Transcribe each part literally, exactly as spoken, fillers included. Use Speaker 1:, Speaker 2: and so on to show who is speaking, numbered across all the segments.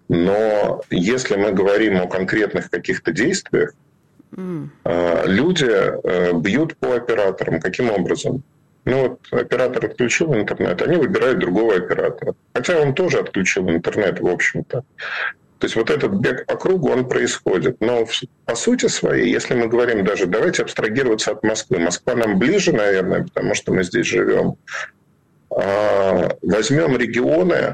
Speaker 1: Но если мы говорим о конкретных каких-то действиях, mm. люди бьют по операторам. Каким образом? Ну вот оператор отключил интернет, они выбирают другого оператора. Хотя он тоже отключил интернет, в общем-то. То есть вот этот бег по кругу, он происходит. Но по сути своей, если мы говорим даже, давайте абстрагироваться от Москвы. Москва нам ближе, наверное, потому что мы здесь живем. Возьмем регионы,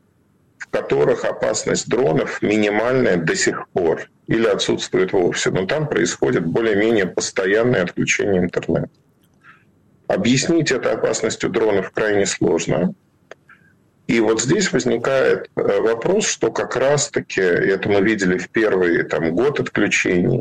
Speaker 1: в которых опасность дронов минимальная до сих пор или отсутствует вовсе. Но там происходит более-менее постоянное отключение интернета. Объяснить это опасностью дронов крайне сложно. И вот здесь возникает вопрос, что как раз-таки, это мы видели в первый там, год отключений,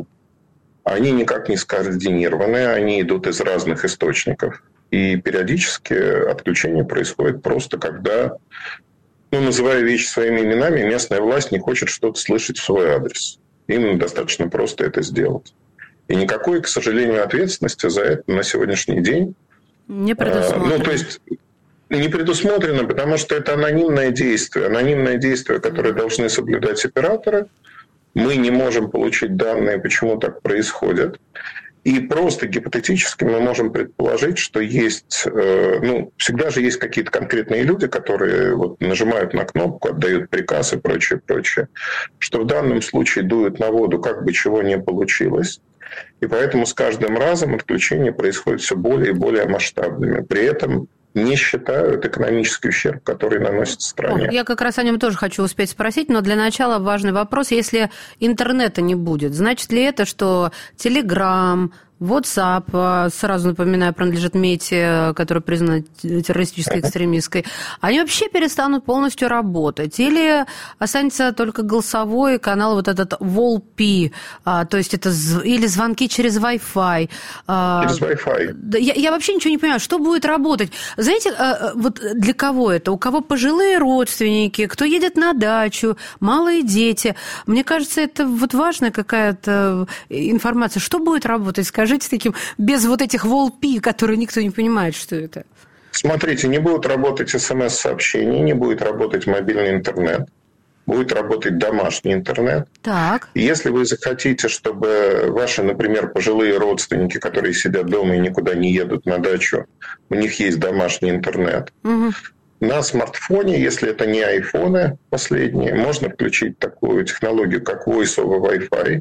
Speaker 1: они никак не скоординированы, они идут из разных источников. И периодически отключение происходит просто, когда, ну, называя вещи своими именами, местная власть не хочет что-то слышать в свой адрес. Им достаточно просто это сделать. И никакой, к сожалению, ответственности за это на сегодняшний день
Speaker 2: не предусмотрено.
Speaker 1: Ну, то есть не предусмотрено, потому что это анонимное действие. Анонимное действие, которое должны соблюдать операторы. Мы не можем получить данные, почему так происходит. И просто гипотетически мы можем предположить, что есть, ну, всегда же есть какие-то конкретные люди, которые вот нажимают на кнопку, отдают приказ и прочее, прочее, что в данном случае дуют на воду, как бы чего не получилось. И поэтому с каждым разом отключения происходят все более и более масштабными. При этом не считают экономический ущерб, который наносит стране.
Speaker 2: Я как раз о нем тоже хочу успеть спросить, но для начала важный вопрос. Если интернета не будет, значит ли это, что Telegram, WhatsApp, сразу напоминаю, принадлежит Мете, которая признана террористической, экстремистской, они вообще перестанут полностью работать? Или останется только голосовой канал, вот этот волпи, то есть это или звонки через Wi-Fi?
Speaker 1: Через Wi-Fi.
Speaker 2: Я, я вообще ничего не понимаю, что будет работать? Знаете, вот для кого это? У кого пожилые родственники, кто едет на дачу, малые дети? Мне кажется, это вот важная какая-то информация. Что будет работать, скажите? Жить с таким, без вот этих волпи, которые никто не понимает, что это.
Speaker 1: Смотрите, не будут работать смс-сообщения, не будет работать мобильный интернет, будет работать домашний интернет.
Speaker 2: Так.
Speaker 1: Если вы захотите, чтобы ваши, например, пожилые родственники, которые сидят дома и никуда не едут на дачу, у них есть домашний интернет, угу. На смартфоне, если это не айфоны последние, можно включить такую технологию, как Voice over Wi-Fi.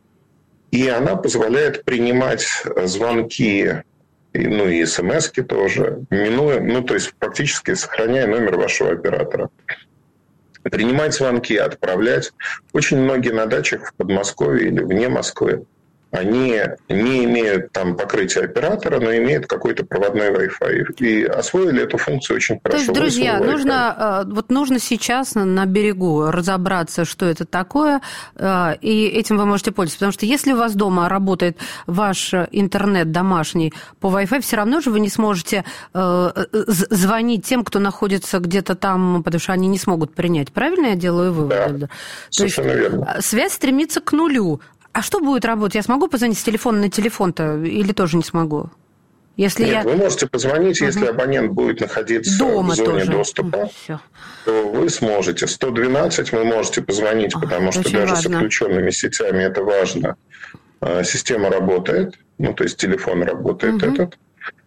Speaker 1: И она позволяет принимать звонки, ну и смс-ки тоже, минуя, ну то есть фактически сохраняя номер вашего оператора. Принимать звонки, отправлять. Очень многие на дачах в Подмосковье или вне Москвы, они не имеют там покрытия оператора, но имеют какой-то проводной Wi-Fi. И освоили эту функцию очень хорошо.
Speaker 2: То есть, друзья, нужно, вот нужно сейчас на берегу разобраться, что это такое, и этим вы можете пользоваться. Потому что если у вас дома работает ваш интернет домашний по Wi-Fi, все равно же вы не сможете звонить тем, кто находится где-то там, потому что они не смогут принять. Правильно я делаю вывод?
Speaker 1: Да, совершенно верно.
Speaker 2: Связь стремится к нулю. А что будет работать? Я смогу позвонить с телефона на телефон-то или тоже не смогу? Если
Speaker 1: Нет,
Speaker 2: я...
Speaker 1: вы можете позвонить, угу. Если абонент будет находиться
Speaker 2: дома
Speaker 1: в зоне
Speaker 2: тоже.
Speaker 1: доступа,
Speaker 2: Всё.
Speaker 1: то вы сможете. сто двенадцать вы можете позвонить, потому что даже важно. С отключенными сетями это важно. Система работает, ну то есть телефон работает угу. этот.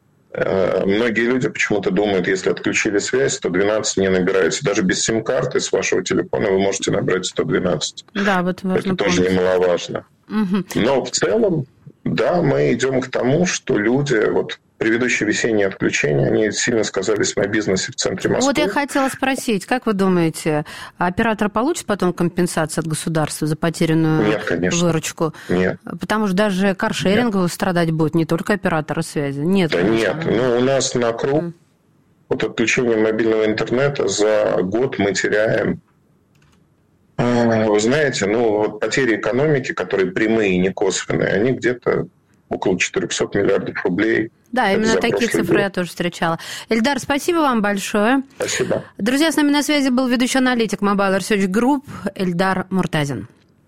Speaker 1: Многие люди почему-то думают, если отключили связь, сто двенадцать не набирается. Даже без сим-карты с вашего телефона вы можете набрать сто двенадцать.
Speaker 2: Да, вот важно.
Speaker 1: Это тоже немаловажно. Угу. Но в целом, да, мы идем к тому, что люди, вот предыдущие весенние отключения, они сильно сказались на бизнесе в центре Москвы.
Speaker 2: Вот я хотела спросить, как вы думаете, оператор получит потом компенсацию от государства за потерянную
Speaker 1: Нет, конечно.
Speaker 2: выручку?
Speaker 1: Нет.
Speaker 2: Потому что даже каршеринговый страдать будет, не только операторы связи. Нет.
Speaker 1: Да нет, ну у нас на круг mm. вот отключение мобильного интернета за год мы теряем. Вы знаете, ну вот потери экономики, которые прямые и не косвенные, они где-то около четыреста миллиардов рублей.
Speaker 2: Да, именно такие цифры год. Я тоже встречала. Эльдар, спасибо вам большое.
Speaker 1: Спасибо.
Speaker 2: Друзья, с нами на связи был ведущий аналитик Mobile Research Group Эльдар Муртазин.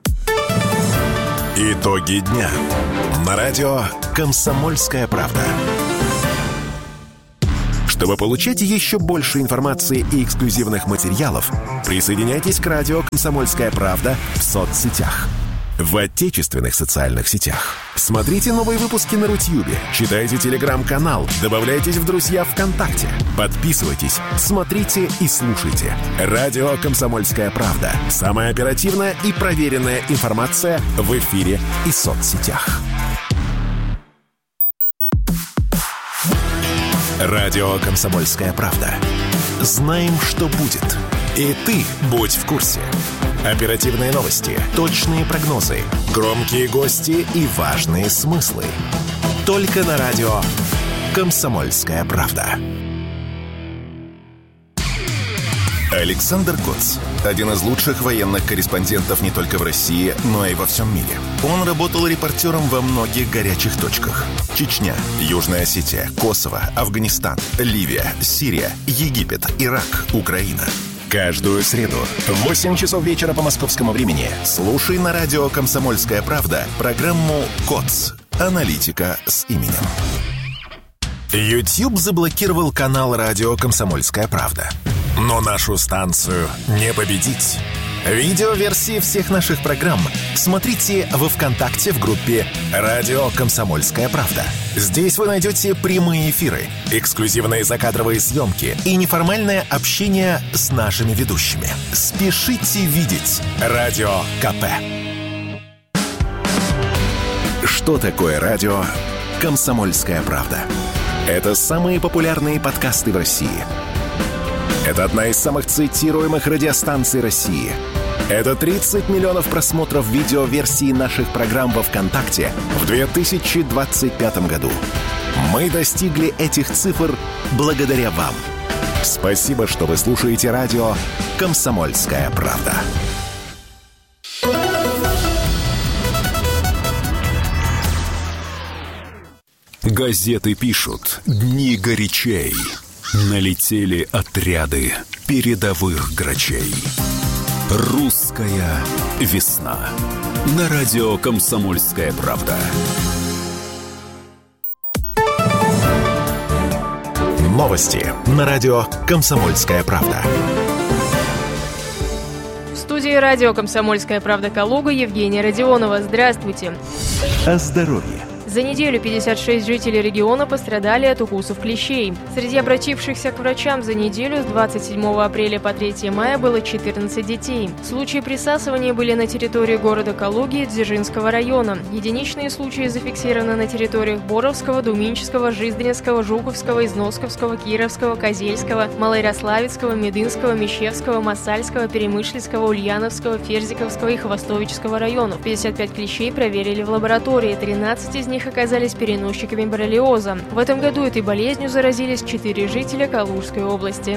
Speaker 3: Итоги дня. На радио «Комсомольская правда». Чтобы получать еще больше информации и эксклюзивных материалов, присоединяйтесь к радио «Комсомольская правда» в соцсетях. В отечественных социальных сетях. Смотрите новые выпуски на Рутьюбе, читайте телеграм-канал, добавляйтесь в друзья ВКонтакте, подписывайтесь, смотрите и слушайте. Радио «Комсомольская правда». Самая оперативная и проверенная информация в эфире и соцсетях. Радио «Комсомольская правда». Знаем, что будет. И ты будь в курсе. Оперативные новости, точные прогнозы, громкие гости и важные смыслы. Только на радио «Комсомольская правда». Александр Коц – один из лучших военных корреспондентов не только в России, но и во всем мире. Он работал репортером во многих горячих точках. Чечня, Южная Осетия, Косово, Афганистан, Ливия, Сирия, Египет, Ирак, Украина. Каждую среду в восемь часов вечера по московскому времени слушай на радио «Комсомольская правда» программу «КОЦ. Аналитика с именем». YouTube заблокировал канал радио «Комсомольская правда». Но нашу станцию не победить. Видеоверсии всех наших программ смотрите во ВКонтакте в группе «Радио Комсомольская правда». Здесь вы найдете прямые эфиры, эксклюзивные закадровые съемки и неформальное общение с нашими ведущими. Спешите видеть Радио КП. Что такое радио «Комсомольская правда»? Это самые популярные подкасты в России. Это одна из самых цитируемых радиостанций России. Это тридцать миллионов просмотров видеоверсии наших программ во ВКонтакте в две тысячи двадцать пятом году. Мы достигли этих цифр благодаря вам. Спасибо, что вы слушаете радио «Комсомольская правда». Газеты пишут «Дни горячей». Налетели отряды передовых грачей. Русская весна. На радио «Комсомольская правда». Новости на радио «Комсомольская правда».
Speaker 4: В студии радио «Комсомольская правда» Калуга Евгения Родионова. Здравствуйте.
Speaker 3: О здоровье.
Speaker 4: За неделю пятьдесят шесть жителей региона пострадали от укусов клещей. Среди обратившихся к врачам за неделю с двадцать седьмого апреля по третьего мая было четырнадцать детей. Случаи присасывания были на территории города Калуги и Дзержинского района. Единичные случаи зафиксированы на территориях Боровского, Думинческого, Жиздринского, Жуковского, Износковского, Кировского, Козельского, Малоярославецкого, Медынского, Мещевского, Массальского, Перемышльского, Ульяновского, Ферзиковского и Хвостовического районов. пятьдесят пять клещей проверили в лаборатории, тринадцать из них оказались переносчиками боррелиоза. В этом году этой болезнью заразились четыре жителя Калужской области.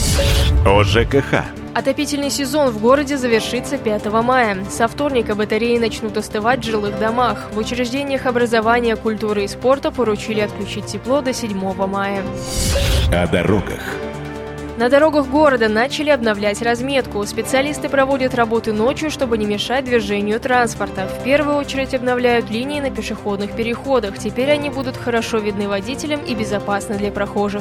Speaker 3: О ЖКХ.
Speaker 4: Отопительный сезон в городе завершится пятого мая. Со вторника батареи начнут остывать в жилых домах. В учреждениях образования, культуры и спорта поручили отключить тепло до седьмого мая.
Speaker 3: О дорогах.
Speaker 4: На дорогах города начали обновлять разметку. Специалисты проводят работы ночью, чтобы не мешать движению транспорта. В первую очередь обновляют линии на пешеходных переходах. Теперь они будут хорошо видны водителям и безопасны для прохожих.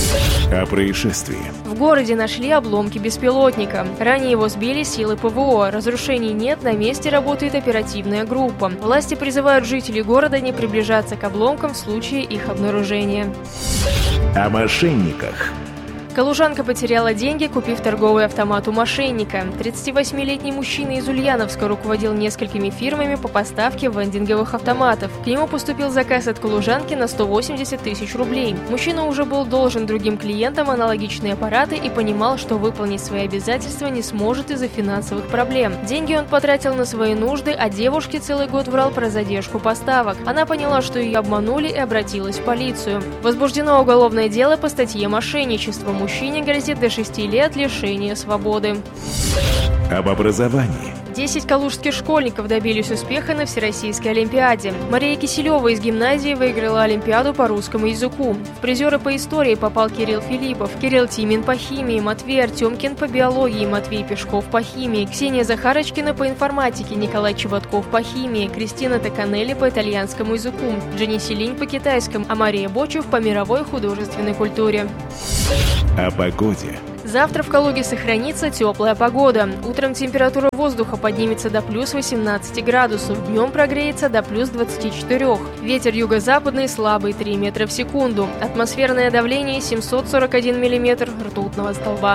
Speaker 3: О происшествии.
Speaker 4: В городе нашли обломки беспилотника. Ранее его сбили силы ПВО. Разрушений нет, на месте работает оперативная группа. Власти призывают жителей города не приближаться к обломкам в случае их обнаружения.
Speaker 3: О мошенниках.
Speaker 4: Калужанка потеряла деньги, купив торговый автомат у мошенника. тридцативосьмилетний мужчина из Ульяновска руководил несколькими фирмами по поставке вендинговых автоматов. К нему поступил заказ от калужанки на сто восемьдесят тысяч рублей. Мужчина уже был должен другим клиентам аналогичные аппараты и понимал, что выполнить свои обязательства не сможет из-за финансовых проблем. Деньги он потратил на свои нужды, а девушке целый год врал про задержку поставок. Она поняла, что ее обманули, и обратилась в полицию. Возбуждено уголовное дело по статье «Мошенничество». Мужчине грозит до шести лет лишения свободы.
Speaker 3: Об образовании.
Speaker 4: Десять калужских школьников добились успеха на Всероссийской Олимпиаде. Мария Киселева из гимназии выиграла Олимпиаду по русскому языку. В призеры по истории попал Кирилл Филиппов, Кирилл Тимин по химии, Матвей Артемкин по биологии, Матвей Пешков по химии, Ксения Захарочкина по информатике, Николай Чеботков по химии, Кристина Токанелли по итальянскому языку, Дженни Селинь по китайскому, а Мария Бочев по мировой художественной культуре.
Speaker 3: О погоде.
Speaker 4: Завтра в Калуге сохранится теплая погода. Утром температура воздуха поднимется до плюс восемнадцати градусов, днем прогреется до плюс двадцати четырёх. Ветер юго-западный слабый три метра в секунду. Атмосферное давление семьсот сорок один миллиметр ртутного столба.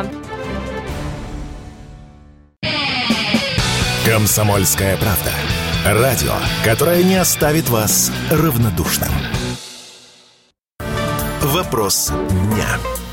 Speaker 3: «Комсомольская правда». Радио, которое не оставит вас равнодушным. Вопрос дня.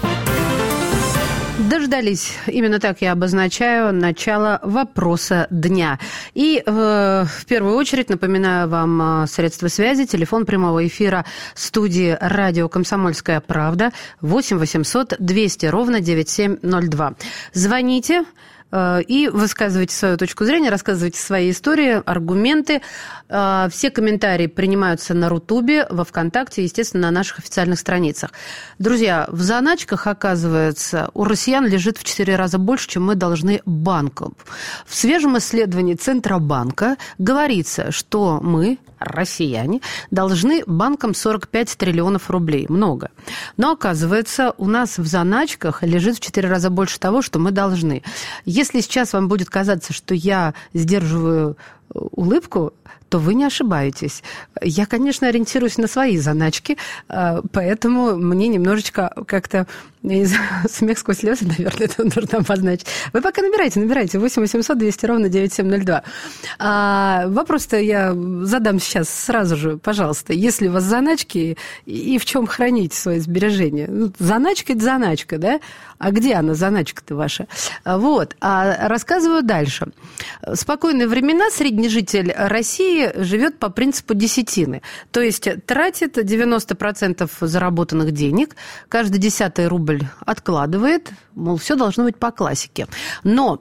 Speaker 2: Дождались. Именно так я обозначаю начало вопроса дня. И э, в первую очередь напоминаю вам средства связи. Телефон прямого эфира студии радио «Комсомольская правда» восемь восемьсот двести ровно девяносто семь ноль два. Звоните и высказывайте свою точку зрения, рассказывайте свои истории, аргументы. Все комментарии принимаются на Рутубе, во Вконтакте, естественно, на наших официальных страницах. Друзья, в заначках, оказывается, у россиян лежит в четыре раза больше, чем мы должны банкам. В свежем исследовании Центробанка говорится, что мы, россияне, должны банкам сорок пять триллионов рублей. Много. Но, оказывается, у нас в заначках лежит в четыре раза больше того, что мы должны. Если сейчас вам будет казаться, что я сдерживаю улыбку, то вы не ошибаетесь. Я, конечно, ориентируюсь на свои заначки, поэтому мне немножечко как-то смех сквозь слезы, наверное, это нужно обозначить. Вы пока набирайте, набирайте. восемь восемьсот двести ровно девяносто семь ноль два. А вопрос-то я задам сейчас сразу же, пожалуйста. Если у вас заначки, и в чем храните свои сбережения? Ну, заначка – это заначка, да? А где она, заначка-то ваша? Вот. А рассказываю дальше. В спокойные времена средний житель России живет по принципу десятины. То есть тратит девяносто процентов заработанных денег, каждый десятый рубль откладывает, мол, все должно быть по классике. Но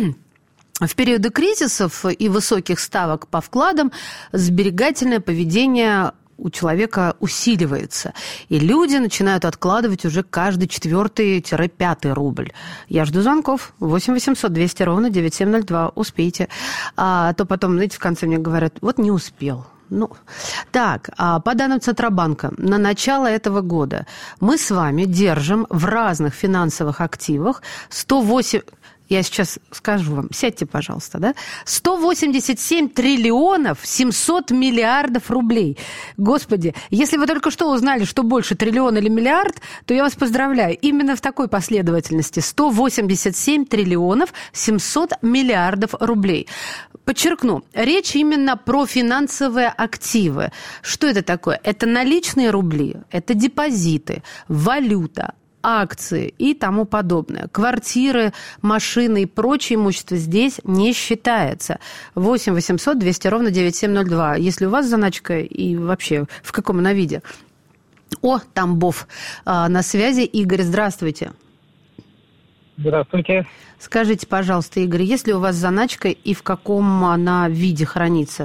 Speaker 2: в периоды кризисов и высоких ставок по вкладам сберегательное поведение у человека усиливается. И люди начинают откладывать уже каждый четвертый-пятый рубль. Я жду звонков. восемь восемьсот двести ровно девяносто семь ноль два. Успейте. А то потом, знаете, в конце мне говорят, вот не успел. Ну, так, по данным Центробанка, на начало этого года мы с вами держим в разных финансовых активах сто восемь... Я сейчас скажу вам, сядьте, пожалуйста, да? сто восемьдесят семь триллионов семьсот миллиардов рублей. Господи, если вы только что узнали, что больше триллион или миллиард, то я вас поздравляю. Именно в такой последовательности. сто восемьдесят семь триллионов семьсот миллиардов рублей. Подчеркну, речь именно про финансовые активы. Что это такое? Это наличные рубли, это депозиты, валюта, акции и тому подобное. Квартиры, машины и прочее имущество здесь не считается. восемь восемьсот двести ровно девяносто семь ноль два. Если у вас заначка и вообще в каком она виде? О, Тамбов. А, на связи Игорь. Здравствуйте.
Speaker 5: Здравствуйте.
Speaker 2: Скажите, пожалуйста, Игорь, есть ли у вас заначка и в каком она виде хранится?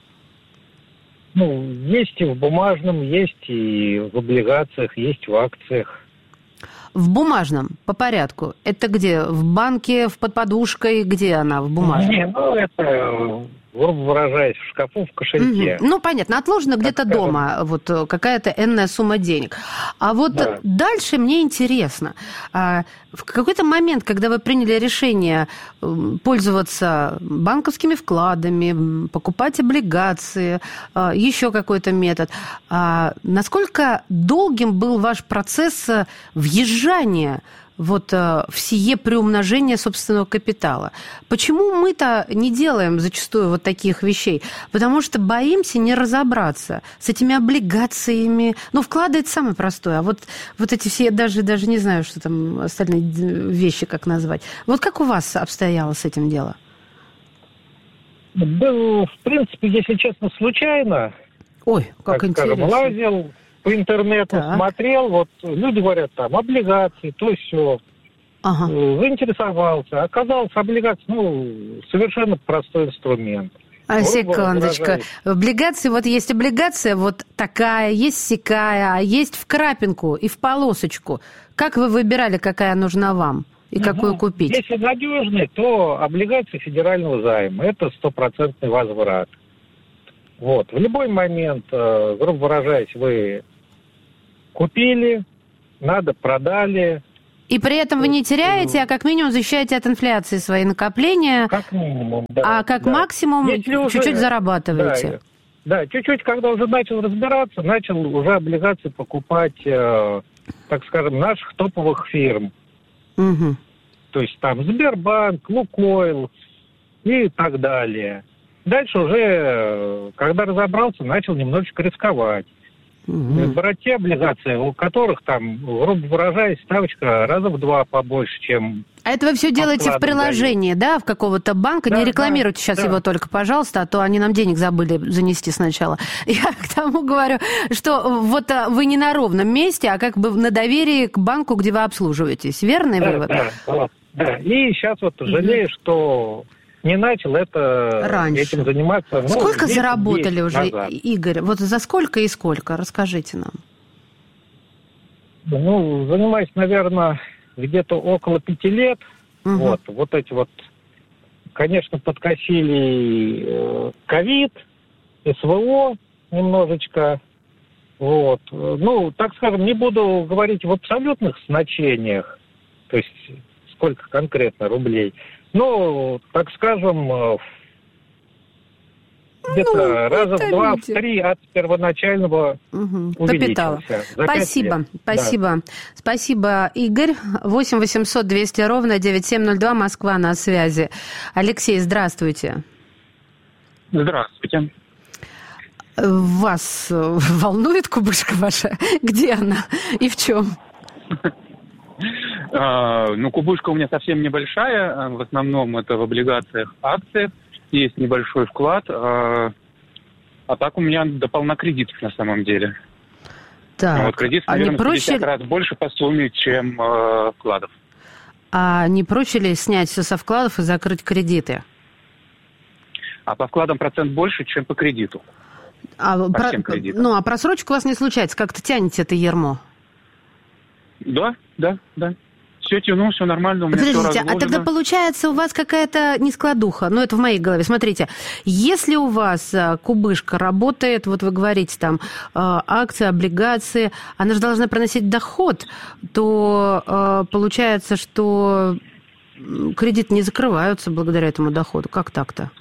Speaker 5: Ну, есть и в бумажном, есть и в облигациях, есть в акциях.
Speaker 2: В бумажном, по порядку. Это где? В банке, в под подушкой? Где она в бумажном?
Speaker 5: Не, ну это, грубо выражаясь, в шкафу, в кошельке.
Speaker 2: Угу. Ну, понятно, отложено где-то скажем, дома, вот какая-то энная сумма денег. А вот да. Дальше мне интересно. В какой-то момент, когда вы приняли решение пользоваться банковскими вкладами, покупать облигации, еще какой-то метод, насколько долгим был ваш процесс въезжания вот в сие приумножение собственного капитала? Почему мы-то не делаем зачастую вот таких вещей? Потому что боимся не разобраться с этими облигациями. Ну, вклады – это самое простое. А вот, вот эти все, даже, даже не знаю, что там остальные вещи, как назвать. Вот как у вас обстояло с этим дело?
Speaker 5: Был, в принципе, если честно, случайно.
Speaker 2: Ой, как
Speaker 5: так
Speaker 2: интересно.
Speaker 5: Скажем, лазил по интернету, так. смотрел, вот люди говорят, там, облигации, то все.
Speaker 2: Ага.
Speaker 5: Заинтересовался. Оказалось, облигация, ну, совершенно простой инструмент.
Speaker 2: А, секундочку. Облигации, вот есть облигация вот такая, есть сякая, а есть в крапинку и в полосочку. Как вы выбирали, какая нужна вам и угу. какую купить?
Speaker 5: Если надежный, то облигации федерального займа. Это стопроцентный возврат. Вот. В любой момент, грубо выражаясь, вы купили, надо продали.
Speaker 2: И при этом вы не теряете, а как минимум защищаете от инфляции свои накопления.
Speaker 5: Как минимум, да.
Speaker 2: А как да. максимум Если чуть-чуть уже, зарабатываете.
Speaker 5: Да, да, чуть-чуть, когда уже начал разбираться, начал уже облигации покупать, э, так скажем, наших топовых фирм.
Speaker 2: Угу. То
Speaker 5: есть там Сбербанк, Лукойл и так далее. Дальше уже, когда разобрался, начал немножечко рисковать. Угу. Брать те облигации, у которых там, грубо выражаясь, ставочка раза в два побольше, чем...
Speaker 2: А это вы все делаете в приложении, да, в какого-то банка? Да, не рекламируйте да, сейчас да. его только, пожалуйста, а то они нам денег забыли занести сначала. Я к тому говорю, что вот вы не на ровном месте, а как бы на доверии к банку, где вы обслуживаетесь. Верный
Speaker 5: да,
Speaker 2: вывод?
Speaker 5: Да, да, да. И сейчас вот жалею, угу. что... не начал это
Speaker 2: Раньше.
Speaker 5: этим заниматься. Ну,
Speaker 2: сколько заработали уже,
Speaker 5: назад.
Speaker 2: Игорь? Вот за сколько и сколько? Расскажите нам.
Speaker 5: Ну, занимаюсь, наверное, где-то около пяти лет. Угу. Вот, вот эти вот, конечно, подкосили ковид, СВО немножечко. Вот. Ну, так скажем, не буду говорить в абсолютных значениях, то есть сколько конкретно рублей. Ну, так скажем, где-то ну, раза в два, в три от первоначального угу. увеличился.
Speaker 2: Капитала. Спасибо, спасибо. Да. Спасибо, Игорь. восемь восемьсот двести ровно девяносто семь ноль два, Москва на связи. Алексей, здравствуйте.
Speaker 6: Здравствуйте.
Speaker 2: Вас волнует кубышка ваша? Где она и в чем?
Speaker 6: Uh, ну, кубышка у меня совсем небольшая. В основном это в облигациях, акциях. Есть небольшой вклад. Uh, а так у меня до полна кредитов на самом деле.
Speaker 2: Так,
Speaker 6: вот кредит,
Speaker 2: а
Speaker 6: наверное,
Speaker 2: не проще...
Speaker 6: в пятьдесят раз больше по сумме, чем uh, вкладов.
Speaker 2: А не проще ли снять все со вкладов и закрыть кредиты?
Speaker 6: А по вкладам процент больше, чем по кредиту.
Speaker 2: А,
Speaker 6: по
Speaker 2: про...
Speaker 6: всем кредитам.
Speaker 2: Ну, а просрочка у вас не случается? Как-то тянете это ярмо?
Speaker 6: Да, да, да. Все тяну, все нормально, у меня
Speaker 2: Подождите,
Speaker 6: все разложено.
Speaker 2: А тогда получается у вас какая-то нескладуха. Ну, это в моей голове. Смотрите, если у вас кубышка работает, вот вы говорите, там, акции, облигации, она же должна приносить доход, то получается, что кредиты не закрываются благодаря этому доходу. Как так-то?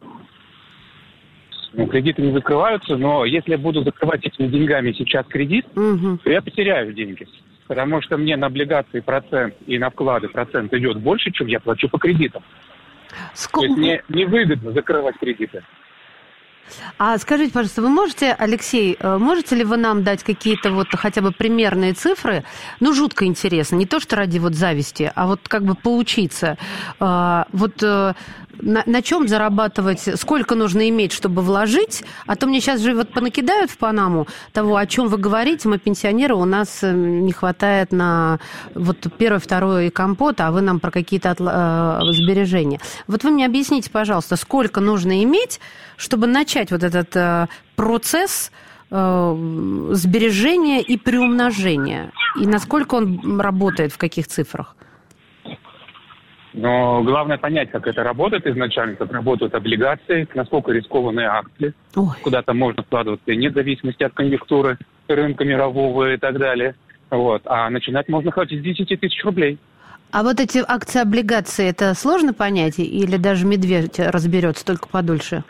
Speaker 6: Ну, кредиты не закрываются, но если я буду закрывать этими деньгами сейчас кредит, угу. то я потеряю деньги. Потому что мне на облигации процент и на вклады процент идет больше, чем я плачу по кредитам. Сколько... То есть мне невыгодно закрывать кредиты.
Speaker 2: А скажите, пожалуйста, вы можете, Алексей, можете ли вы нам дать какие-то вот хотя бы примерные цифры? Ну, жутко интересно. Не то, что ради вот зависти, а вот как бы поучиться. Вот на, на чем зарабатывать, сколько нужно иметь, чтобы вложить? А то мне сейчас же вот понакидают в Панаму того, о чем вы говорите. Мы пенсионеры, у нас не хватает на вот первый, второй компот, а вы нам про какие-то отла- сбережения. Вот вы мне объясните, пожалуйста, сколько нужно иметь, чтобы начать вот этот э, процесс э, сбережения и приумножения? И насколько он работает, в каких цифрах?
Speaker 6: Но главное понять, как это работает изначально, как работают облигации, насколько рискованные акции, Ой. куда там можно вкладываться, вне зависимости от конъюнктуры рынка мирового и так далее. Вот. А начинать можно хоть с десяти тысяч рублей.
Speaker 2: А вот эти акции, облигации, это сложно понять? Или даже медведь разберется только подольше?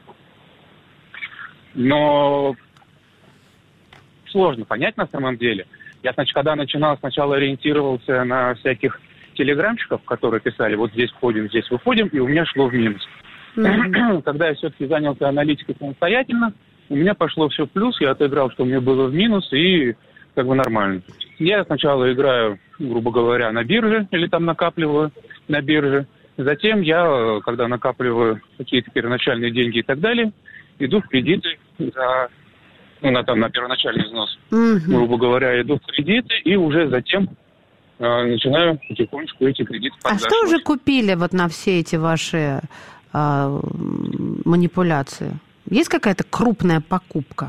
Speaker 6: Но сложно понять на самом деле. Я, значит, когда начинал, сначала ориентировался на всяких телеграмчиков, которые писали, вот здесь входим, здесь выходим, и у меня шло в минус. Mm-hmm. Когда я все-таки занялся аналитикой самостоятельно, у меня пошло все в плюс, я отыграл, что у меня было в минус, и как бы нормально. Я сначала играю, грубо говоря, на бирже, или там накапливаю на бирже. Затем я, когда накапливаю какие-то первоначальные деньги и так далее, иду в кредиты за, ну, на, там, на первоначальный взнос. Mm-hmm. Грубо говоря, иду в кредиты, и уже затем начинаю потихонечку эти кредиты подгашивать.
Speaker 2: А что уже купили вот на все эти ваши э, манипуляции? Есть какая-то крупная покупка?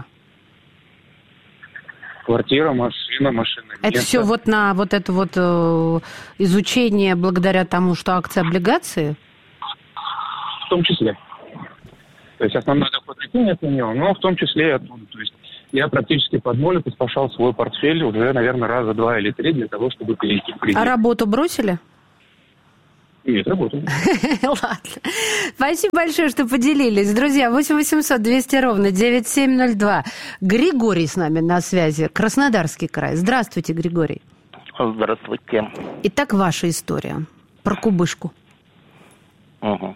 Speaker 6: Квартира, машина, машина.
Speaker 2: Это
Speaker 6: место.
Speaker 2: все вот на вот это вот э, изучение благодаря тому, что акции, облигации?
Speaker 6: В том числе. То есть основной доход нет на него, но в том числе и оттуда. То есть я практически под ноль поспашал свой портфель уже, наверное, раза два или три для того, чтобы перейти в кредит.
Speaker 2: А работу бросили?
Speaker 6: Нет, работаю.
Speaker 2: Ладно. Спасибо большое, что поделились. Друзья, восемь восемьсот двести ровно девять семь ноль два. Григорий с нами на связи. Краснодарский край. Здравствуйте, Григорий.
Speaker 7: Здравствуйте.
Speaker 2: Итак, ваша история про кубышку.
Speaker 7: Угу.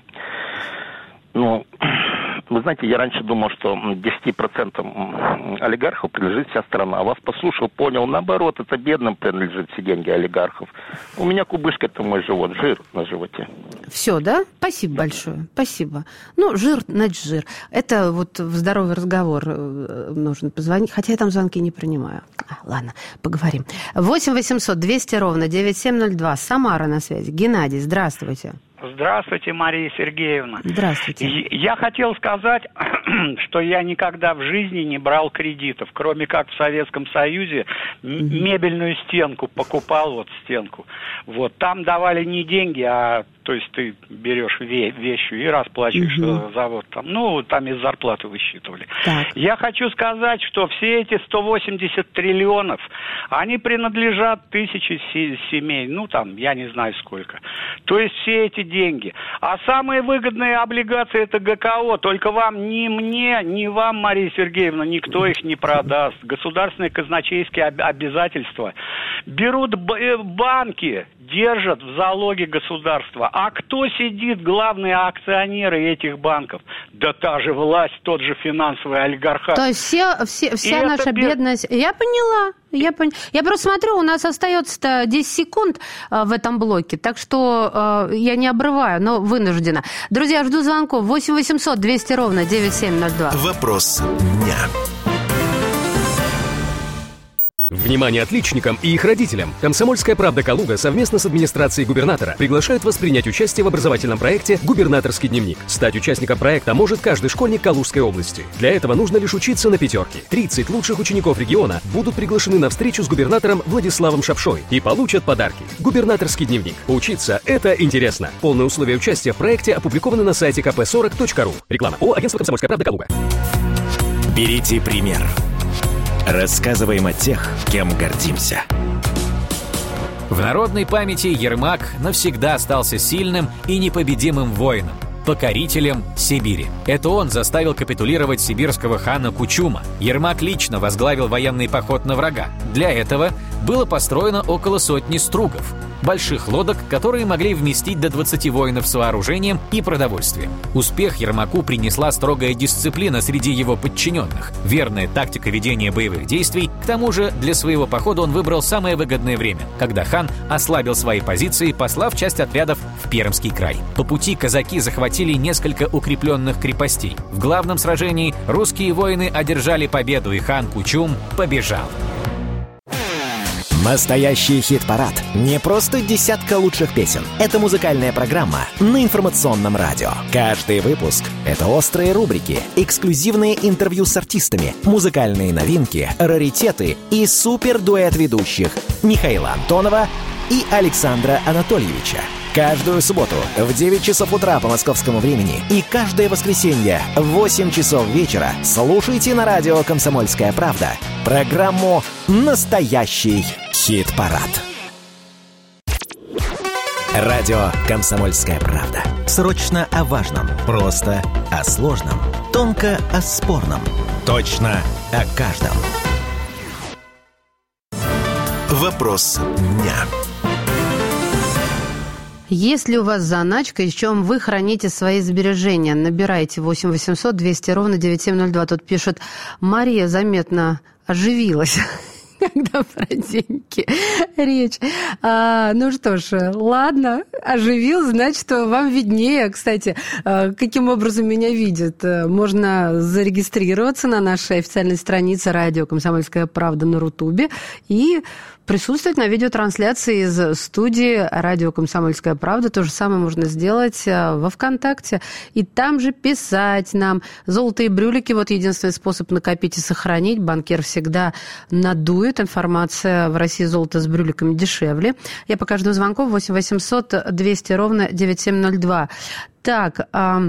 Speaker 7: Ну, вы знаете, я раньше думал, что десять процентов олигархов принадлежит вся страна. А вас послушал, понял, наоборот, это бедным принадлежит все деньги олигархов. У меня кубышка – это мой живот, жир на животе.
Speaker 2: Все, да? Спасибо большое, спасибо. Ну, жир, значит, жир. Это вот в здоровый разговор нужно позвонить, хотя я там звонки не принимаю. А, ладно, поговорим. восемь восемьсот двести ровно девять семь ноль два. Самара на связи. Геннадий, здравствуйте.
Speaker 8: Здравствуйте, Мария Сергеевна.
Speaker 2: Здравствуйте.
Speaker 8: Я хотел сказать, что я никогда в жизни не брал кредитов, кроме как в Советском Союзе мебельную стенку покупал, вот стенку. Вот там давали не деньги, а то есть ты берешь вещи и расплачиваешь угу. за вот там, ну там из зарплаты высчитывали. Так. Я хочу сказать, что все эти сто восемьдесят триллионов, они принадлежат тысяче семей, ну там я не знаю сколько. То есть все эти деньги. А самые выгодные облигации это ГКО. Только вам, ни мне, ни вам, Мария Сергеевна, никто их не продаст. Государственные казначейские обязательства берут банки, держат в залоге государства. А кто сидит, главные акционеры этих банков? Да та же власть, тот же финансовый олигархат.
Speaker 2: То есть все, все, вся И наша без... бедность... Я поняла. Я, пон... я просто смотрю, у нас остается-то десять секунд э, в этом блоке, так что э, я не обрываю, но вынуждена. Друзья, жду звонков. восемь восемьсот двести ровно девять семь ноль два.
Speaker 3: Вопрос дня.
Speaker 9: Внимание отличникам и их родителям! «Комсомольская правда» Калуга совместно с администрацией губернатора приглашают вас принять участие в образовательном проекте «Губернаторский дневник». Стать участником проекта может каждый школьник Калужской области. Для этого нужно лишь учиться на пятерке. тридцать лучших учеников региона будут приглашены на встречу с губернатором Владиславом Шапшой и получат подарки. «Губернаторский дневник». Учиться – это интересно. Полные условия участия в проекте опубликованы на сайте ка пэ сорок точка ру. Реклама. О, агентство «Комсомольская правда» Калуга.
Speaker 3: Берите пример. Рассказываем о тех, кем гордимся.
Speaker 10: В народной памяти Ермак навсегда остался сильным и непобедимым воином, покорителем Сибири. Это он заставил капитулировать сибирского хана Кучума. Ермак лично возглавил военный поход на врага. Для этого было построено около сотни стругов, больших лодок, которые могли вместить до двадцати воинов с вооружением и продовольствием. Успех Ермаку принесла строгая дисциплина среди его подчиненных, верная тактика ведения боевых действий. К тому же для своего похода он выбрал самое выгодное время, когда хан ослабил свои позиции, послав часть отрядов в Пермский край. По пути казаки захватили несколько укрепленных крепостей. В главном сражении русские воины одержали победу, и хан Кучум побежал.
Speaker 3: Настоящий хит-парад. Не просто десятка лучших песен. Это музыкальная программа на информационном радио. Каждый выпуск — это острые рубрики, эксклюзивные интервью с артистами, музыкальные новинки, раритеты и супер-дуэт ведущих Михаила Антонова и Александра Анатольевича. Каждую субботу в девять часов утра по московскому времени и каждое воскресенье в восемь часов вечера слушайте на радио «Комсомольская правда» программу «Настоящий хит-парад». Радио «Комсомольская правда». Срочно о важном, просто о сложном, тонко о спорном, точно о каждом. Вопрос дня.
Speaker 2: Есть ли у вас заначка, из чем вы храните свои сбережения? Набирайте восемь восемьсот двести ровно девять семь ноль два. Тут пишет: Мария заметно оживилась, когда про деньги речь. А, ну что ж, ладно, оживил, значит, вам виднее. Кстати, каким образом меня видят? Можно зарегистрироваться на нашей официальной странице радио «Комсомольская правда» на Рутубе и присутствовать на видеотрансляции из студии радио «Комсомольская правда». То же самое можно сделать во ВКонтакте. И там же писать нам. Золотые брюлики – вот единственный способ накопить и сохранить. Банкир всегда надует. Информация в России золото с брюликами дешевле. Я по каждому звонку восемь восемьсот двести ровно девять семь ноль два. Так, а,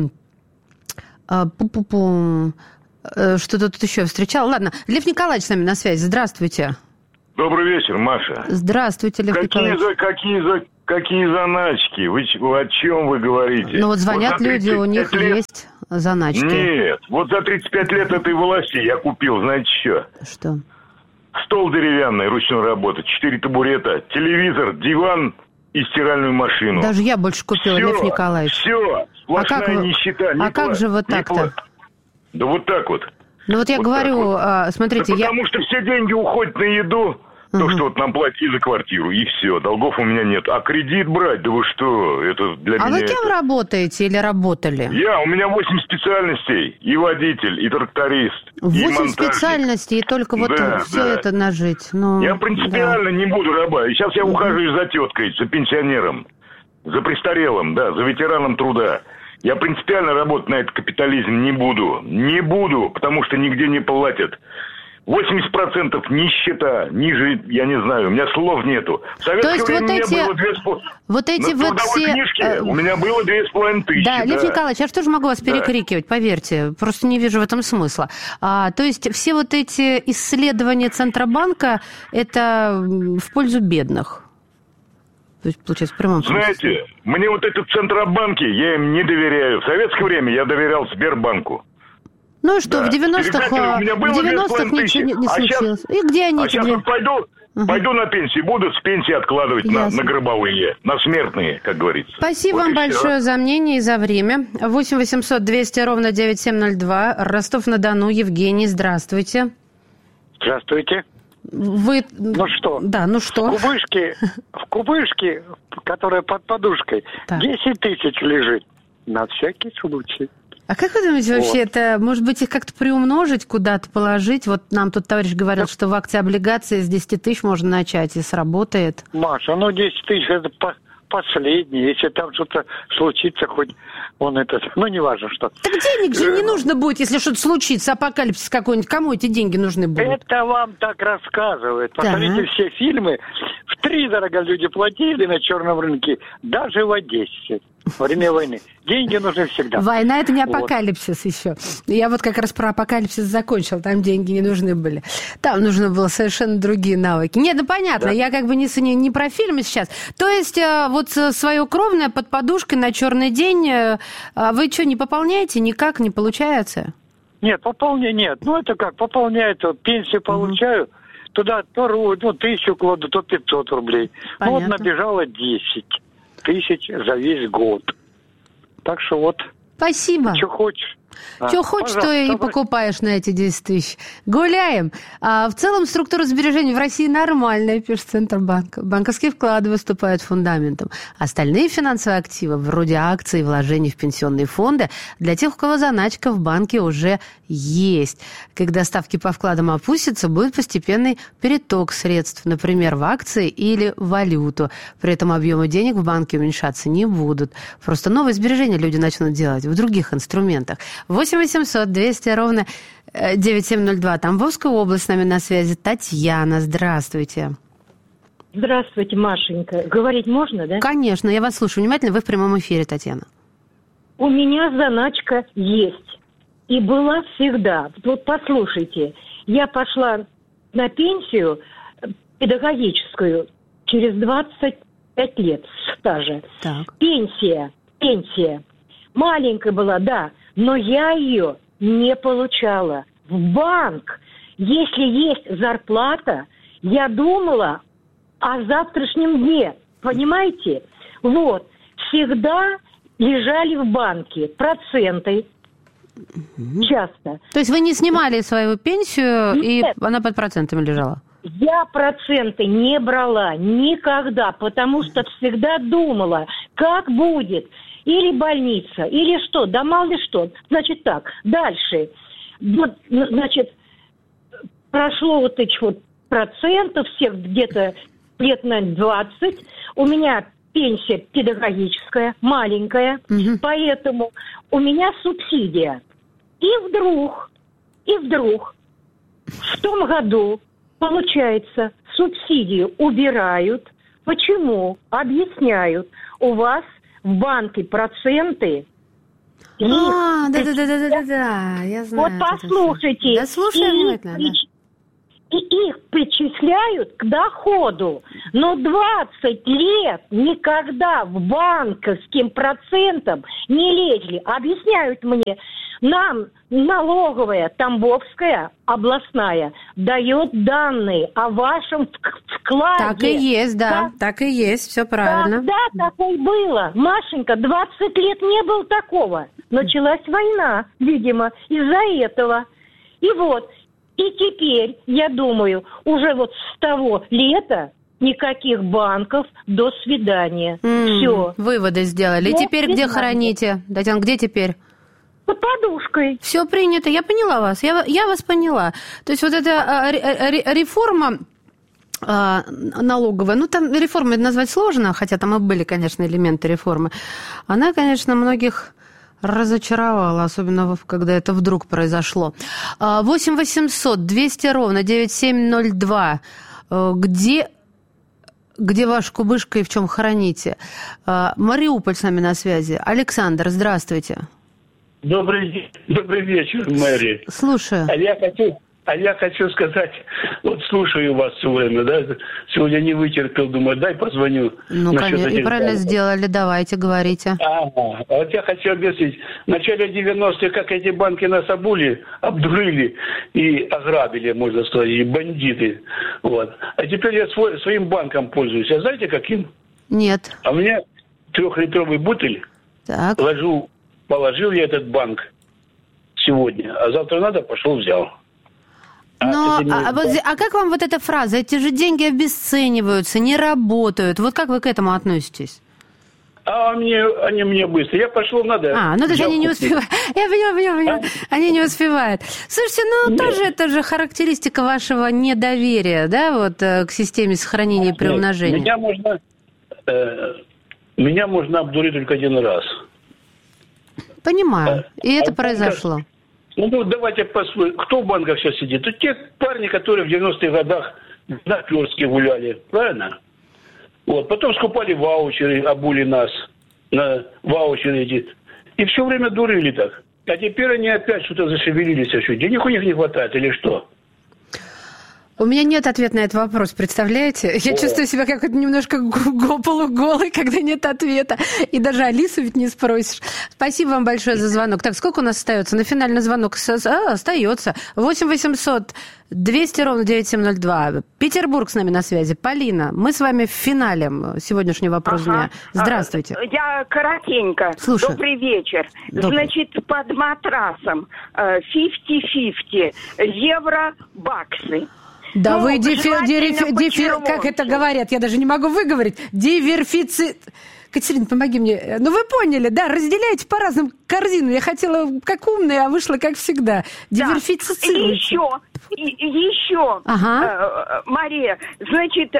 Speaker 2: а, пу-пу-пу. Что-то тут еще встречал. Ладно, Лев Николаевич с нами на связи. Здравствуйте.
Speaker 11: Добрый вечер, Маша.
Speaker 2: Здравствуйте, Лев
Speaker 11: какие
Speaker 2: Николаевич.
Speaker 11: За, какие, за, какие заначки? Вы, о чем вы говорите?
Speaker 2: Ну вот звонят вот люди, у них лет... есть заначки.
Speaker 11: Нет, вот за тридцать пять лет этой власти я купил, знаете что?
Speaker 2: Что?
Speaker 11: Стол деревянный, ручной работы, четыре табурета, телевизор, диван и стиральную машину.
Speaker 2: Даже я больше купила,
Speaker 11: все,
Speaker 2: Лев Николаевич.
Speaker 11: Все, сплошная
Speaker 2: а как вы...
Speaker 11: нищета.
Speaker 2: А как же вот так-то?
Speaker 11: Да вот так вот.
Speaker 2: Ну вот я вот говорю, вот. а, смотрите,
Speaker 11: да
Speaker 2: я...
Speaker 11: Потому что все деньги уходят на еду, uh-huh. то, что вот нам платили за квартиру, и все, долгов у меня нет. А кредит брать, да вы что, это для
Speaker 2: а
Speaker 11: меня... А
Speaker 2: вы кем
Speaker 11: это...
Speaker 2: работаете или работали?
Speaker 11: Я, у меня восемь специальностей, и водитель, и тракторист,
Speaker 2: восемь специальностей, и только вот да, все да. это нажить. Ну,
Speaker 11: я принципиально да. не буду раба. И сейчас я uh-huh. ухаживаю за теткой, за пенсионером, за престарелым, да, за ветераном труда. Я принципиально работать на этот капитализм не буду. Не буду, потому что нигде не платят. восемьдесят процентов нищета, ниже, я не знаю, у меня слов нету. В советское
Speaker 2: То
Speaker 11: время
Speaker 2: есть вот эти,
Speaker 11: было две с половиной...
Speaker 2: вот эти
Speaker 11: на
Speaker 2: вот все...
Speaker 11: книжке у меня было две с половиной тысячи.
Speaker 2: Да,
Speaker 11: да,
Speaker 2: Лев Николаевич, я что же могу вас да. перекрикивать, поверьте, просто не вижу в этом смысла. А, то есть все вот эти исследования Центробанка, это в пользу бедных? То есть, получается, в прямом смысле.
Speaker 11: Знаете, мне вот этот Центробанки, я им не доверяю. В советское время я доверял Сбербанку.
Speaker 2: Ну и что, да. в девяностых, в девяностых ничего не, не
Speaker 11: а
Speaker 2: случилось.
Speaker 11: Сейчас,
Speaker 2: и где они?
Speaker 11: А сейчас вот пойду, угу. пойду на пенсию, буду с пенсии откладывать на, на гробовые, на смертные, как говорится.
Speaker 2: Спасибо
Speaker 11: вот
Speaker 2: вам большое за мнение и за время. восемь восемьсот двести ровно девять семь ноль два. Ростов-на-Дону. Евгений, здравствуйте.
Speaker 12: Здравствуйте.
Speaker 2: Вы...
Speaker 12: Ну что?
Speaker 2: Да, ну что?
Speaker 12: В кубышке, в кубышке, которая под подушкой, так. десять тысяч лежит. На всякий случай.
Speaker 2: А как вы думаете, вот. вообще это, может быть, их как-то приумножить, куда-то положить? Вот нам тут товарищ говорил, да. что в акции облигации с десяти тысяч можно начать, и сработает.
Speaker 12: Маша, ну десять тысяч это по- последнее. Если там что-то случится, хоть он это... Ну, не важно что.
Speaker 2: Так денег же не нужно будет, если что-то случится, апокалипсис какой-нибудь. Кому эти деньги нужны будут?
Speaker 12: Это вам так рассказывают. Посмотрите да. все фильмы. Втридорого люди платили на черном рынке, даже в Одессе. Во время войны. Деньги нужны всегда.
Speaker 2: Война – это не апокалипсис вот. еще. Я вот как раз про апокалипсис закончил. Там деньги не нужны были. Там нужны были совершенно другие навыки. Нет, ну понятно. Да. Я как бы не, не, не про фильмы сейчас. То есть вот свое кровное под подушкой на черный день вы что, не пополняете? Никак не получается?
Speaker 12: Нет, пополняю нет. Ну это как, пополняю, то пенсию получаю. Mm-hmm. Туда то ну, тысячу кладу, то пятьсот рублей. Понятно. Ну вот набежало десять тысяч за весь год. Так что вот.
Speaker 2: Спасибо.
Speaker 12: Что хочешь.
Speaker 2: Что а, хочешь, то и покупаешь на эти десять тысяч. Гуляем. А в целом структура сбережений в России нормальная, пишет Центробанк. Банковские вклады выступают фундаментом. Остальные финансовые активы, вроде акций и вложений в пенсионные фонды, для тех, у кого заначка в банке уже есть. Когда ставки по вкладам опустятся, будет постепенный переток средств, например, в акции или валюту. При этом объемы денег в банке уменьшаться не будут. Просто новые сбережения люди начнут делать в других инструментах. восемь восемьсот двести ровно девять семь ноль два. Тамбовская область с нами на связи. Татьяна, здравствуйте.
Speaker 13: Здравствуйте, Машенька. Говорить можно, да?
Speaker 2: Конечно, я вас слушаю внимательно. Вы в прямом эфире, Татьяна.
Speaker 13: У меня заначка есть. И была всегда. Вот послушайте, я пошла на пенсию педагогическую через двадцать пять лет стажа. Так. Пенсия, пенсия. Маленькая была, да, но я ее не получала. В банк, если есть зарплата, я думала о завтрашнем дне, понимаете? Вот, всегда лежали в банке проценты, угу. часто.
Speaker 2: То есть вы не снимали свою пенсию, Нет. и она под процентами лежала?
Speaker 13: Я проценты не брала никогда, потому что всегда думала, как будет. Или больница, или что, да мало ли что. Значит так, дальше. Вот, значит, прошло вот эти вот процентов, всех где-то лет на двадцать. У меня пенсия педагогическая, маленькая, угу. Поэтому у меня субсидия. И вдруг, и вдруг в том году, получается, субсидию убирают. Почему? Объясняют. У вас в банке проценты.
Speaker 2: А, да-да-да-да-да, я знаю.
Speaker 13: Вот послушайте.
Speaker 2: Да слушай внимательно.
Speaker 13: И их причисляют к доходу. Но двадцать лет никогда в банковским процентам не лезли. Объясняют мне, нам налоговая Тамбовская областная дает данные о вашем вкладе.
Speaker 2: Так и есть, да, как... так и есть, все правильно.
Speaker 13: Когда такое было? Машенька, двадцать лет не было такого. Началась война, видимо, из-за этого. И вот... И теперь, я думаю, уже вот с того лета никаких банков, до свидания. Mm, все.
Speaker 2: Выводы сделали. И теперь где храните? Татьяна, где теперь?
Speaker 13: Под подушкой.
Speaker 2: Все принято. Я поняла вас. Я, я вас поняла. То есть вот эта реформа налоговая, ну там реформой назвать сложно, хотя там и были, конечно, элементы реформы. Она, конечно, многих... разочаровала, особенно когда это вдруг произошло. восемь восемьсот двести ровно девяносто семь ноль два. Где, где ваш кубышка и в чем храните? Мариуполь с нами на связи. Александр, здравствуйте.
Speaker 14: Добрый, добрый вечер, Мэри.
Speaker 2: Слушаю.
Speaker 14: А я хочу... А я хочу сказать, вот слушаю вас все время, да, сегодня не вытерпел, думаю, дай позвоню.
Speaker 2: Ну, конечно, и правильно банков. Сделали, давайте, говорите.
Speaker 14: Ага, а вот я хочу объяснить. В начале девяностых, как эти банки нас обули, обдурили и ограбили, можно сказать, и бандиты. Вот. А теперь я свой, своим банком пользуюсь. А знаете, каким?
Speaker 2: Нет.
Speaker 14: А у меня трехлитровый бутыль,
Speaker 2: так.
Speaker 14: Ложу, положил я этот банк сегодня, а завтра надо, пошел, взял.
Speaker 2: Но, а, а, вот, а как вам вот эта фраза? Эти же деньги обесцениваются, не работают. Вот как вы к этому относитесь?
Speaker 14: А мне, они мне быстро. Я пошел, надо...
Speaker 2: А, ну то есть они не успевают. Я поняла, поняла, поняла. А? Они не успевают. Слушайте, ну Нет. тоже это же характеристика вашего недоверия, да, вот к системе сохранения и приумножения.
Speaker 14: Меня можно, э, меня можно обдурить только один раз.
Speaker 2: Понимаю. И
Speaker 14: а,
Speaker 2: это
Speaker 14: а
Speaker 2: произошло.
Speaker 14: Как... Ну, давайте посмотрим, кто в банках сейчас сидит. Это те парни, которые в девяностых годах на Перске гуляли, правильно? Вот, потом скупали ваучеры, обули нас на ваучеры эти. И все время дурили так. А теперь они опять что-то зашевелились еще. Денег у них не хватает или что?
Speaker 2: У меня нет ответа на этот вопрос, представляете? Я О. чувствую себя как немножко полуголой, когда нет ответа. И даже Алису ведь не спросишь. Спасибо вам большое за звонок. Так, сколько у нас остается? На финальный звонок а, остается. восемь восемьсот двести ровно девяносто семь ноль два. Петербург с нами на связи. Полина, мы с вами в финале сегодняшнего вопроса ага. дня. Здравствуйте.
Speaker 15: Я коротенько.
Speaker 2: Слушаю.
Speaker 15: Добрый вечер.
Speaker 2: Добрый.
Speaker 15: Значит, под матрасом пятьдесят пятьдесят евро-баксы.
Speaker 2: Да
Speaker 15: ну,
Speaker 2: вы дефи, дефи, дефи, как это говорят, я даже не могу выговорить. Диверфицит. Катерина, помоги мне. Ну, вы поняли, да, разделяйте по разным корзину. Я хотела как умная, а вышла как всегда. Диверфицировать.
Speaker 15: Еще, еще,
Speaker 2: ага.
Speaker 15: э, Мария, значит, э,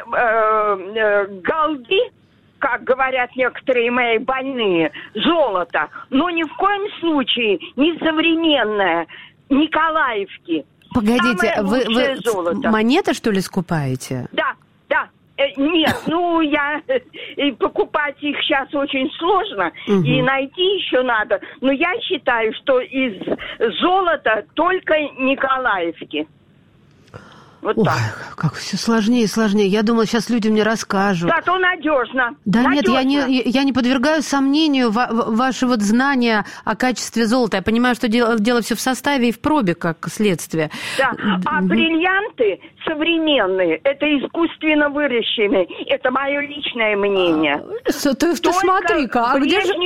Speaker 15: э, голды, как говорят некоторые мои больные, золото, но ни в коем случае не современное, Николаевки.
Speaker 2: Погодите, вы, вы монеты, что ли, скупаете?
Speaker 15: Да, да. Нет, ну, я... Покупать их сейчас очень сложно, угу. и найти еще надо. Но я считаю, что из золота только Николаевки. Вот
Speaker 2: Ой,
Speaker 15: так.
Speaker 2: Как все сложнее и сложнее. Я думала, сейчас люди мне расскажут.
Speaker 15: Зато надежно.
Speaker 2: Да
Speaker 15: надежно.
Speaker 2: нет, я не, я не подвергаю сомнению ва- ваши вот знания о качестве золота. Я понимаю, что дело, дело все в составе и в пробе, как следствие.
Speaker 15: Да, а mm-hmm. бриллианты современные, это искусственно выращенные. Это мое личное мнение.
Speaker 2: А, ты, ты смотри-ка, а где же...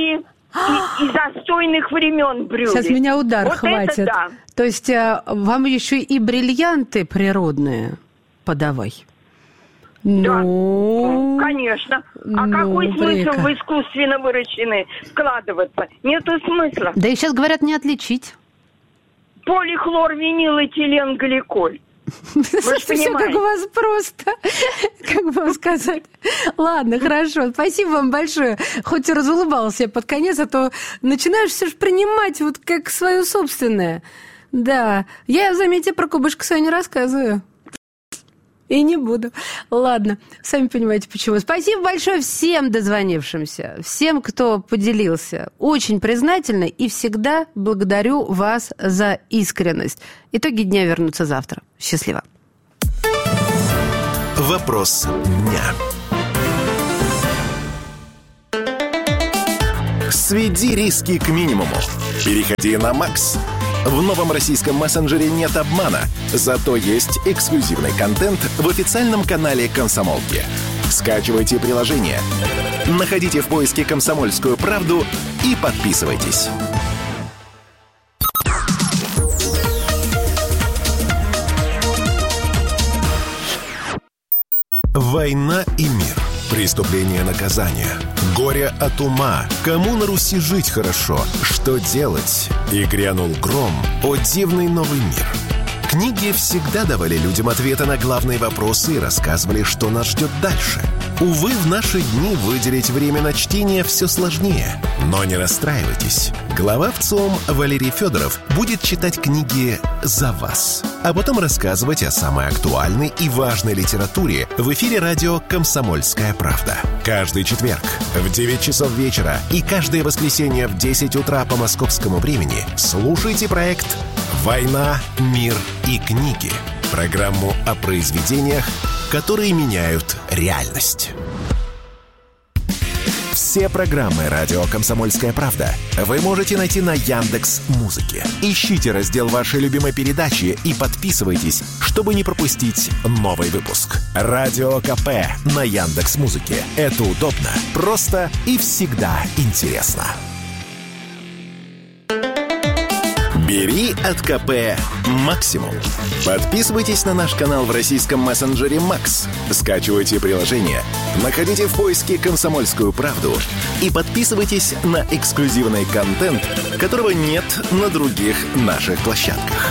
Speaker 15: И, и застойных времен брюли.
Speaker 2: Сейчас меня удар
Speaker 15: вот
Speaker 2: хватит.
Speaker 15: Это да.
Speaker 2: То есть вам еще и бриллианты природные подавай.
Speaker 15: Да,
Speaker 2: ну,
Speaker 15: конечно. А
Speaker 2: ну,
Speaker 15: какой
Speaker 2: брека.
Speaker 15: смысл в искусственно выращенные вкладываться? Нету смысла.
Speaker 2: Да и сейчас говорят не отличить.
Speaker 15: Полихлорвинилэтиленгликоль.
Speaker 2: Все как у вас просто, как бы вам сказать. Ладно, хорошо, спасибо вам большое. Хоть и разулыбался я под конец, а то начинаешь все же принимать вот как свое собственное. Да, я, заметьте, про кубышку свою не рассказываю. И не буду. Ладно, сами понимаете, почему. Спасибо большое всем дозвонившимся, всем, кто поделился. Очень признательна и всегда благодарю вас за искренность. Итоги дня вернутся завтра. Счастливо.
Speaker 3: Вопрос дня. Сведи риски к минимуму. Переходи на Макс. В новом российском мессенджере нет обмана, зато есть эксклюзивный контент в официальном канале «Комсомолки». Скачивайте приложение, находите в поиске «Комсомольскую правду» и подписывайтесь. Война и мир. Преступление, наказание. Горе от ума. Кому на Руси жить хорошо? Что делать? И грянул гром. О, дивный новый мир. Книги всегда давали людям ответы на главные вопросы и рассказывали, что нас ждет дальше. Увы, в наши дни выделить время на чтение все сложнее. Но не расстраивайтесь. Глава ВЦИОМ Валерий Федоров будет читать книги за вас, а потом рассказывать о самой актуальной и важной литературе в эфире радио «Комсомольская правда». Каждый четверг в девять часов вечера и каждое воскресенье в десять утра по московскому времени слушайте проект «Война, мир и книги». Программу о произведениях, которые меняют реальность. Все программы «Радио Комсомольская правда» вы можете найти на Яндекс.Музыке. Ищите раздел вашей любимой передачи и подписывайтесь, чтобы не пропустить новый выпуск. Радио КП на Яндекс.Музыке. Это удобно, просто и всегда интересно. Бери от КП максимум. Подписывайтесь на наш канал в российском мессенджере Макс. Скачивайте приложение, находите в поиске «Комсомольскую правду» и подписывайтесь на эксклюзивный контент, которого нет на других наших площадках.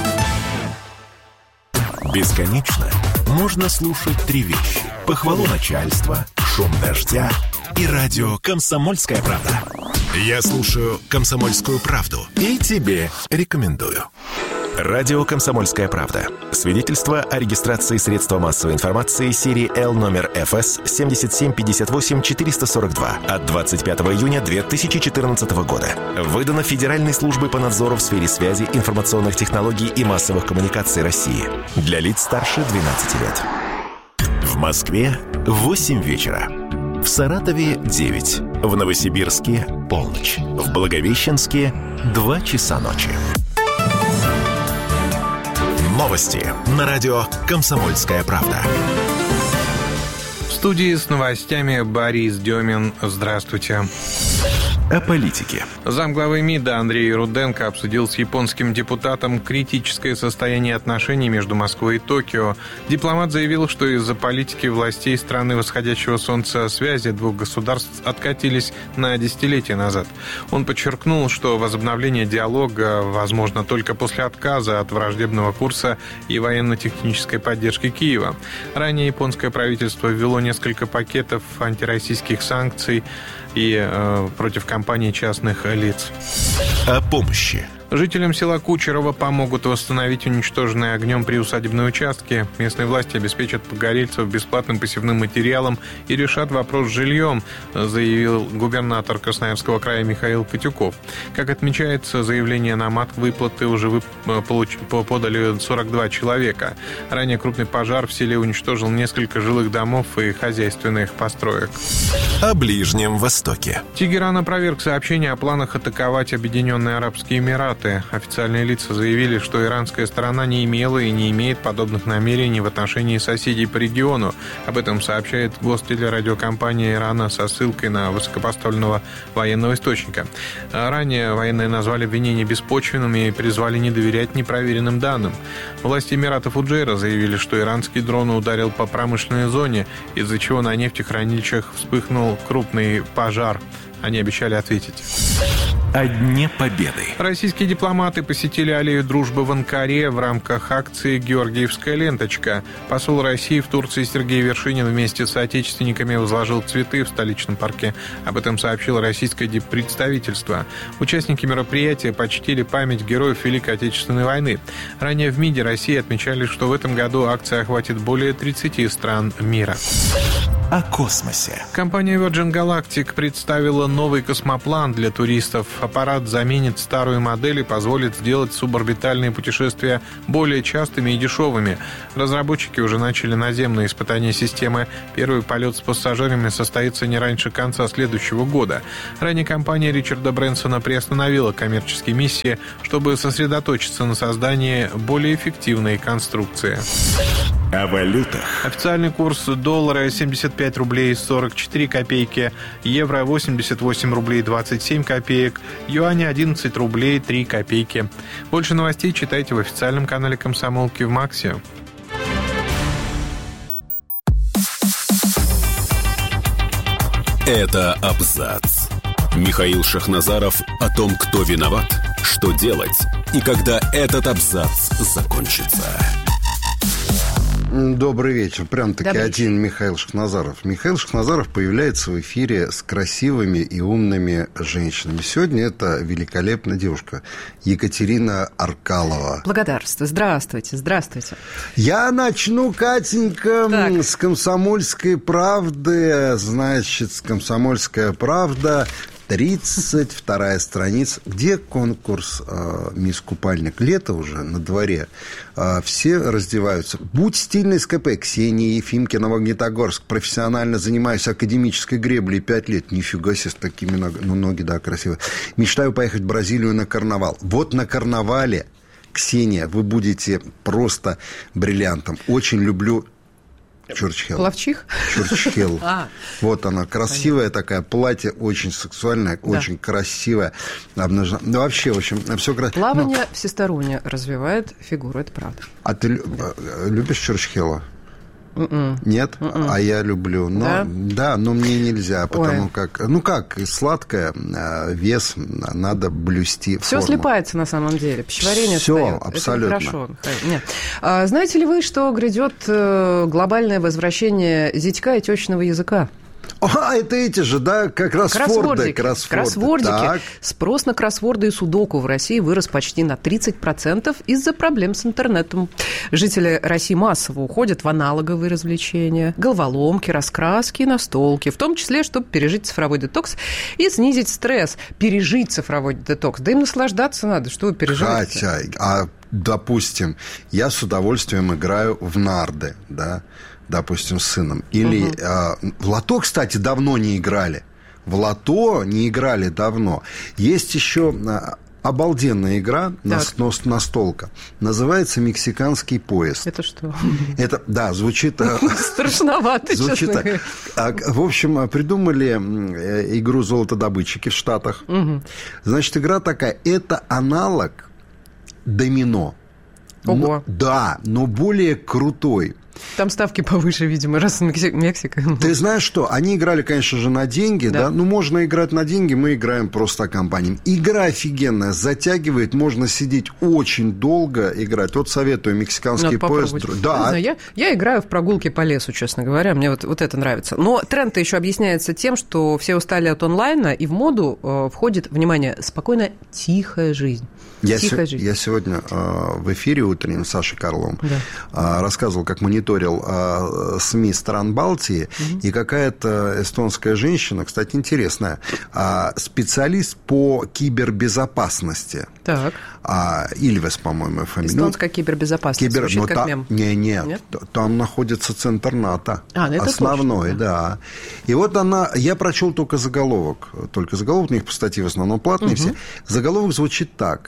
Speaker 3: Бесконечно можно слушать три вещи: похвалу начальства, шум дождя и радио «Комсомольская правда». Я слушаю «Комсомольскую правду» и тебе рекомендую. Радио «Комсомольская правда». Свидетельство о регистрации средства массовой информации серии Л номер эф эс семь семь пять восемь четыре сорок два от двадцать пятого июня две тысячи четырнадцатого года. Выдано Федеральной службой по надзору в сфере связи, информационных технологий и массовых коммуникаций России. Для лиц старше двенадцати лет. В Москве восемь вечера. В Саратове девять. В Новосибирске полночь. В Благовещенске два часа ночи. Новости на радио «Комсомольская правда».
Speaker 16: В студии с новостями Борис Демин. Здравствуйте.
Speaker 3: О политике.
Speaker 16: Замглавы МИДа Андрей Руденко обсудил с японским депутатом критическое состояние отношений между Москвой и Токио. Дипломат заявил, что из-за политики властей страны восходящего солнца связи двух государств откатились на десятилетия назад. Он подчеркнул, что возобновление диалога возможно только после отказа от враждебного курса и военно-технической поддержки Киева. Ранее японское правительство ввело несколько пакетов антироссийских санкций и э, против компаний частных лиц.
Speaker 3: О помощи.
Speaker 16: Жителям села Кучерово помогут восстановить уничтоженные огнем приусадебные участки. Местные власти обеспечат погорельцев бесплатным посевным материалом и решат вопрос с жильем, заявил губернатор Красноярского края Михаил Котюков. Как отмечается, заявление на мат-выплаты уже вып... получ... подали сорок два человека. Ранее крупный пожар в селе уничтожил несколько жилых домов и хозяйственных построек.
Speaker 3: О Ближнем Востоке.
Speaker 16: Тегеран опроверг сообщение о планах атаковать Объединенные Арабские Эмираты. Официальные лица заявили, что иранская сторона не имела и не имеет подобных намерений в отношении соседей по региону. Об этом сообщает гостелерадиокомпания Ирана со ссылкой на высокопоставленного военного источника. Ранее военные назвали обвинения беспочвенными и призвали не доверять непроверенным данным. Власти Эмирата Фуджейра заявили, что иранский дрон ударил по промышленной зоне, из-за чего на нефтехранилищах вспыхнул крупный пожар. Они обещали ответить.
Speaker 3: о Дне Победы.
Speaker 16: Российские дипломаты посетили аллею дружбы в Анкаре в рамках акции «Георгиевская ленточка». Посол России в Турции Сергей Вершинин вместе с соотечественниками возложил цветы в столичном парке. Об этом сообщило российское диппредставительство. Участники мероприятия почтили память героев Великой Отечественной войны. Ранее в МИДе России отмечали, что в этом году акция охватит более тридцати стран мира.
Speaker 3: О космосе.
Speaker 16: Компания Virgin Galactic представила новый космоплан для туристов. Аппарат заменит старую модель и позволит сделать суборбитальные путешествия более частыми и дешевыми. Разработчики уже начали наземные испытания системы. Первый полет с пассажирами состоится не раньше конца следующего года. Ранее компания Ричарда Брэнсона приостановила коммерческие миссии, чтобы сосредоточиться на создании более эффективной конструкции.
Speaker 3: О валютах.
Speaker 16: Официальный курс доллара семьдесят пять рублей сорок четыре копейки, евро восемьдесят восемь рублей двадцать семь копеек, юаня одиннадцать рублей три копейки. Больше новостей читайте в официальном канале «Комсомолки» в Максе.
Speaker 17: Это абзац. Михаил Шахназаров о том, кто виноват, что делать и когда этот абзац закончится.
Speaker 18: Добрый вечер. Прям-таки
Speaker 2: Добрый
Speaker 18: один Михаил Шахназаров. Михаил Шахназаров появляется в эфире с красивыми и умными женщинами. Сегодня это великолепная девушка Екатерина Аркалова.
Speaker 19: Благодарствую. Здравствуйте. Здравствуйте.
Speaker 18: Я начну, Катенька,
Speaker 19: так.
Speaker 18: с «Комсомольской правды». Значит, с «Комсомольская правда». тридцать вторая страница. Где конкурс э, «Мисс Купальник»? Лето уже на дворе. Э, все раздеваются. Будь стильной с КП. Ксения Ефимкина, Магнитогорск. Профессионально занимаюсь академической греблей пять лет. Нифига себе, с такими ногами. Ну, ноги, да, красивые. Мечтаю поехать в Бразилию на карнавал. Вот на карнавале, Ксения, вы будете просто бриллиантом. Очень люблю... Чурчхелл.
Speaker 19: Плавчих?
Speaker 18: Чурчхелл.
Speaker 19: А.
Speaker 18: Вот она, красивая Понятно. такая, платье очень сексуальное, да. очень красивое, обнаженное. Ну, вообще, в общем, все красиво.
Speaker 19: Плавание
Speaker 18: Но...
Speaker 19: всесторонне развивает фигуру, это правда.
Speaker 18: А ты любишь Чурчхелла?
Speaker 19: Mm-mm.
Speaker 18: Нет?
Speaker 19: Mm-mm.
Speaker 18: А я люблю. Но,
Speaker 19: да?
Speaker 18: да, но мне нельзя, потому
Speaker 19: Ой.
Speaker 18: как... Ну как, сладкое, вес надо блюсти.
Speaker 19: Все
Speaker 18: форму.
Speaker 19: слипается на самом деле. Пищеварение
Speaker 18: Все,
Speaker 19: встает.
Speaker 18: абсолютно.
Speaker 19: Это хорошо. Нет. А, знаете ли вы, что грядет глобальное возвращение зятька и тещиного языка?
Speaker 18: А, это эти же, да, как кроссворды.
Speaker 19: Кроссвордики. Кроссвордики. Спрос на кроссворды и судоку в России вырос почти на тридцать процентов из-за проблем с интернетом. Жители России массово уходят в аналоговые развлечения, головоломки, раскраски, настолки, в том числе, чтобы пережить цифровой детокс и снизить стресс. Пережить цифровой детокс. Да им наслаждаться надо, что вы переживаете.
Speaker 18: Катя, а, допустим, я с удовольствием играю в нарды, да, допустим, с сыном. Или угу. э, в лото, кстати, давно не играли. В лото не играли давно. Есть еще э, обалденная игра, нас, настолка. Называется «Мексиканский поезд».
Speaker 19: Это что?
Speaker 18: Это, да, звучит...
Speaker 19: Страшновато,
Speaker 18: звучит
Speaker 19: честно
Speaker 18: так. В общем, придумали игру «Золотодобытчики» в Штатах.
Speaker 19: Угу.
Speaker 18: Значит, игра такая. Это аналог домино.
Speaker 19: Ого.
Speaker 18: Но, да, но более крутой.
Speaker 19: Там ставки повыше, видимо, раз Мексика.
Speaker 18: Ты знаешь что? Они играли, конечно же, на деньги, да? да? Ну, можно играть на деньги, мы играем просто компаниям. Игра офигенная, затягивает, можно сидеть очень долго играть. Вот советую «Мексиканский поезд». Да.
Speaker 19: Знаю, я, я играю в прогулки по лесу, честно говоря, мне вот, вот это нравится. Но тренд-то еще объясняется тем, что все устали от онлайна, и в моду э, входит, внимание, спокойно тихая жизнь.
Speaker 18: Я,
Speaker 19: Тихая
Speaker 18: се-
Speaker 19: жизнь.
Speaker 18: я сегодня э, в эфире утреннем с Сашей Карловым
Speaker 19: да.
Speaker 18: э, рассказывал, как мониторил э, СМИ стран Балтии, угу. и какая-то эстонская женщина, кстати, интересная, э, специалист по кибербезопасности.
Speaker 19: Так.
Speaker 18: Э, Ильвес, по-моему, фамилия.
Speaker 19: Эстонская кибербезопасность.
Speaker 18: Кибер...
Speaker 19: Звучит
Speaker 18: ну,
Speaker 19: как
Speaker 18: та...
Speaker 19: мем.
Speaker 18: Не, нет,
Speaker 19: нет,
Speaker 18: там находится центр НАТО.
Speaker 19: А, ну это
Speaker 18: основной,
Speaker 19: точно,
Speaker 18: да. да. И вот она, я прочел только заголовок, только заголовок, у них статьи в основном платные угу. все. Заголовок звучит так.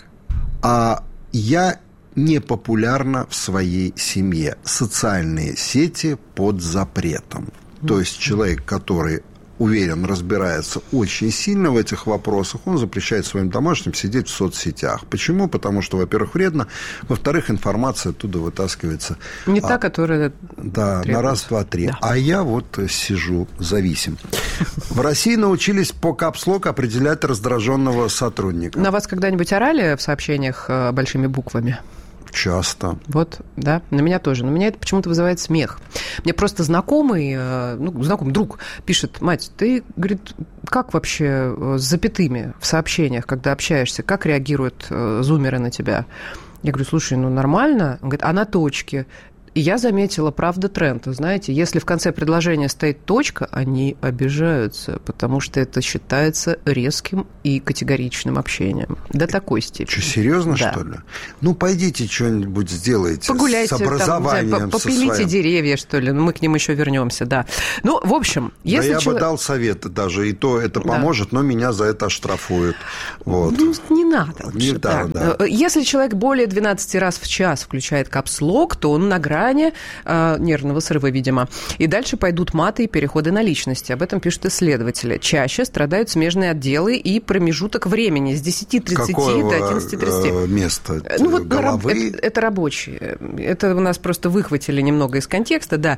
Speaker 18: А я не популярна в своей семье. Социальные сети под запретом. Mm-hmm. То есть человек, который уверен, разбирается очень сильно в этих вопросах, он запрещает своим домашним сидеть в соцсетях. Почему? Потому что, во-первых, вредно, во-вторых, информация оттуда вытаскивается.
Speaker 19: Не
Speaker 18: а,
Speaker 19: та, которая
Speaker 18: Да,
Speaker 19: требуется.
Speaker 18: на раз, два, три.
Speaker 19: Да.
Speaker 18: А я вот сижу, зависим. В России научились по капслок определять раздраженного сотрудника.
Speaker 19: На вас когда-нибудь орали в сообщениях большими буквами?
Speaker 18: Часто.
Speaker 19: Вот, да, на меня тоже. Но меня это почему-то вызывает смех. Мне просто знакомый, ну, знакомый друг пишет: мать, ты, говорит, как вообще с запятыми в сообщениях, когда общаешься, как реагируют зумеры на тебя? Я говорю: слушай, ну, нормально. Он говорит: а на точке? И я заметила, правда, тренд. Вы знаете, если в конце предложения стоит точка, они обижаются, потому что это считается резким и категоричным общением. До такой степени.
Speaker 18: Что, серьезно,
Speaker 19: да.
Speaker 18: что ли? Ну, пойдите что-нибудь сделайте.
Speaker 19: Погуляйте,
Speaker 18: с образованием,
Speaker 19: там, да, попилите
Speaker 18: своим.
Speaker 19: деревья, что ли. Мы к ним еще вернемся, да. Ну, в общем, если
Speaker 18: да я
Speaker 19: человек...
Speaker 18: бы дал совет даже, и то это
Speaker 19: да.
Speaker 18: поможет, но меня за это оштрафуют. Вот.
Speaker 19: Ну, не надо лучше.
Speaker 18: Не да,
Speaker 19: да.
Speaker 18: Да.
Speaker 19: Если человек более двенадцать раз в час включает капслок, то он на грани э, нервного срыва, видимо. И дальше пойдут маты и переходы на личности. Об этом пишут исследователи. Чаще страдают смежные отделы и промежуток времени с десяти тридцати
Speaker 18: Какого
Speaker 19: до одиннадцати тридцати.
Speaker 18: Места?
Speaker 19: Ну, вот
Speaker 18: головы?
Speaker 19: Это, это рабочие. Это у нас просто выхватили немного из контекста, да.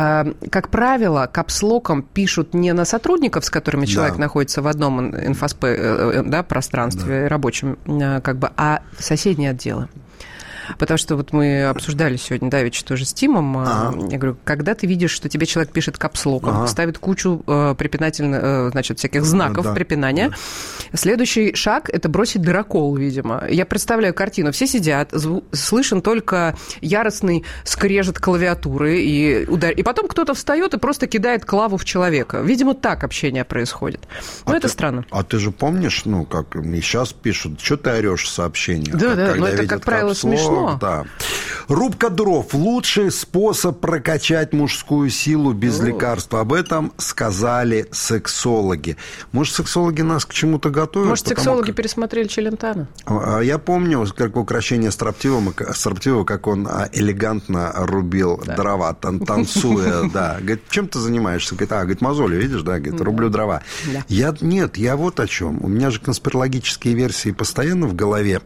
Speaker 19: Как правило, капслоком пишут не на сотрудников, с которыми человек да. находится в одном инфоспе, да, пространстве да. рабочем, как бы, а соседние отделы. Потому что вот мы обсуждали сегодня, давеча тоже с Тимом. Ага. Я говорю, когда ты видишь, что тебе человек пишет капслоком, ага. ставит кучу э, препинательных, э, значит, всяких знаков да. препинания, да. следующий шаг – это бросить дырокол, видимо. Я представляю картину. Все сидят, зву- слышен только яростный скрежет клавиатуры, и, удар... и потом кто-то встает и просто кидает клаву в человека. Видимо, так общение происходит. Но а это
Speaker 18: ты,
Speaker 19: странно.
Speaker 18: А ты же помнишь, ну, как и сейчас пишут, что ты орешь в сообщениях?
Speaker 19: Да, да, но это, как правило, капслок, смешно.
Speaker 18: Да. Рубка дров – лучший способ прокачать мужскую силу без О. лекарства. Об этом сказали сексологи. Может, сексологи нас к чему-то готовят?
Speaker 19: Может, сексологи как... пересмотрели Челентано?
Speaker 18: Я помню, как украшение Строптивого, Строптивого, как он элегантно рубил да. дрова, тан- танцуя. Да. Говорит, чем ты занимаешься? Говорит, а, говорит, мозоли, видишь, да? Говорит, рублю дрова. Да. Я, нет, я вот о чем. У меня же конспирологические версии постоянно в голове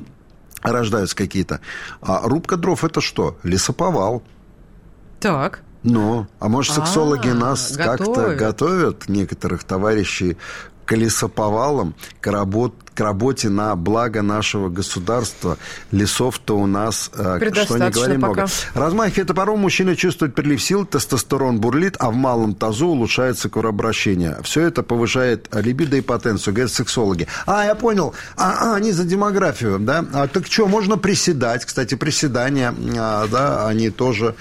Speaker 18: рождаются какие-то. А рубка дров – это что? Лесоповал.
Speaker 19: Так.
Speaker 18: Ну, а может, сексологи А-а-а, нас готовят. Как-то готовят, некоторых товарищей, к лесоповалам, к, работ, к работе на благо нашего государства. Лесов-то у нас, что ни говори, много. Размахивая топором, мужчина чувствует прилив сил, тестостерон бурлит, а в малом тазу улучшается кровообращение. Все это повышает либидо и потенцию, говорят сексологи. А, я понял. А, а они за демографию, да? А, так что, можно приседать. Кстати, приседания, а, да, они тоже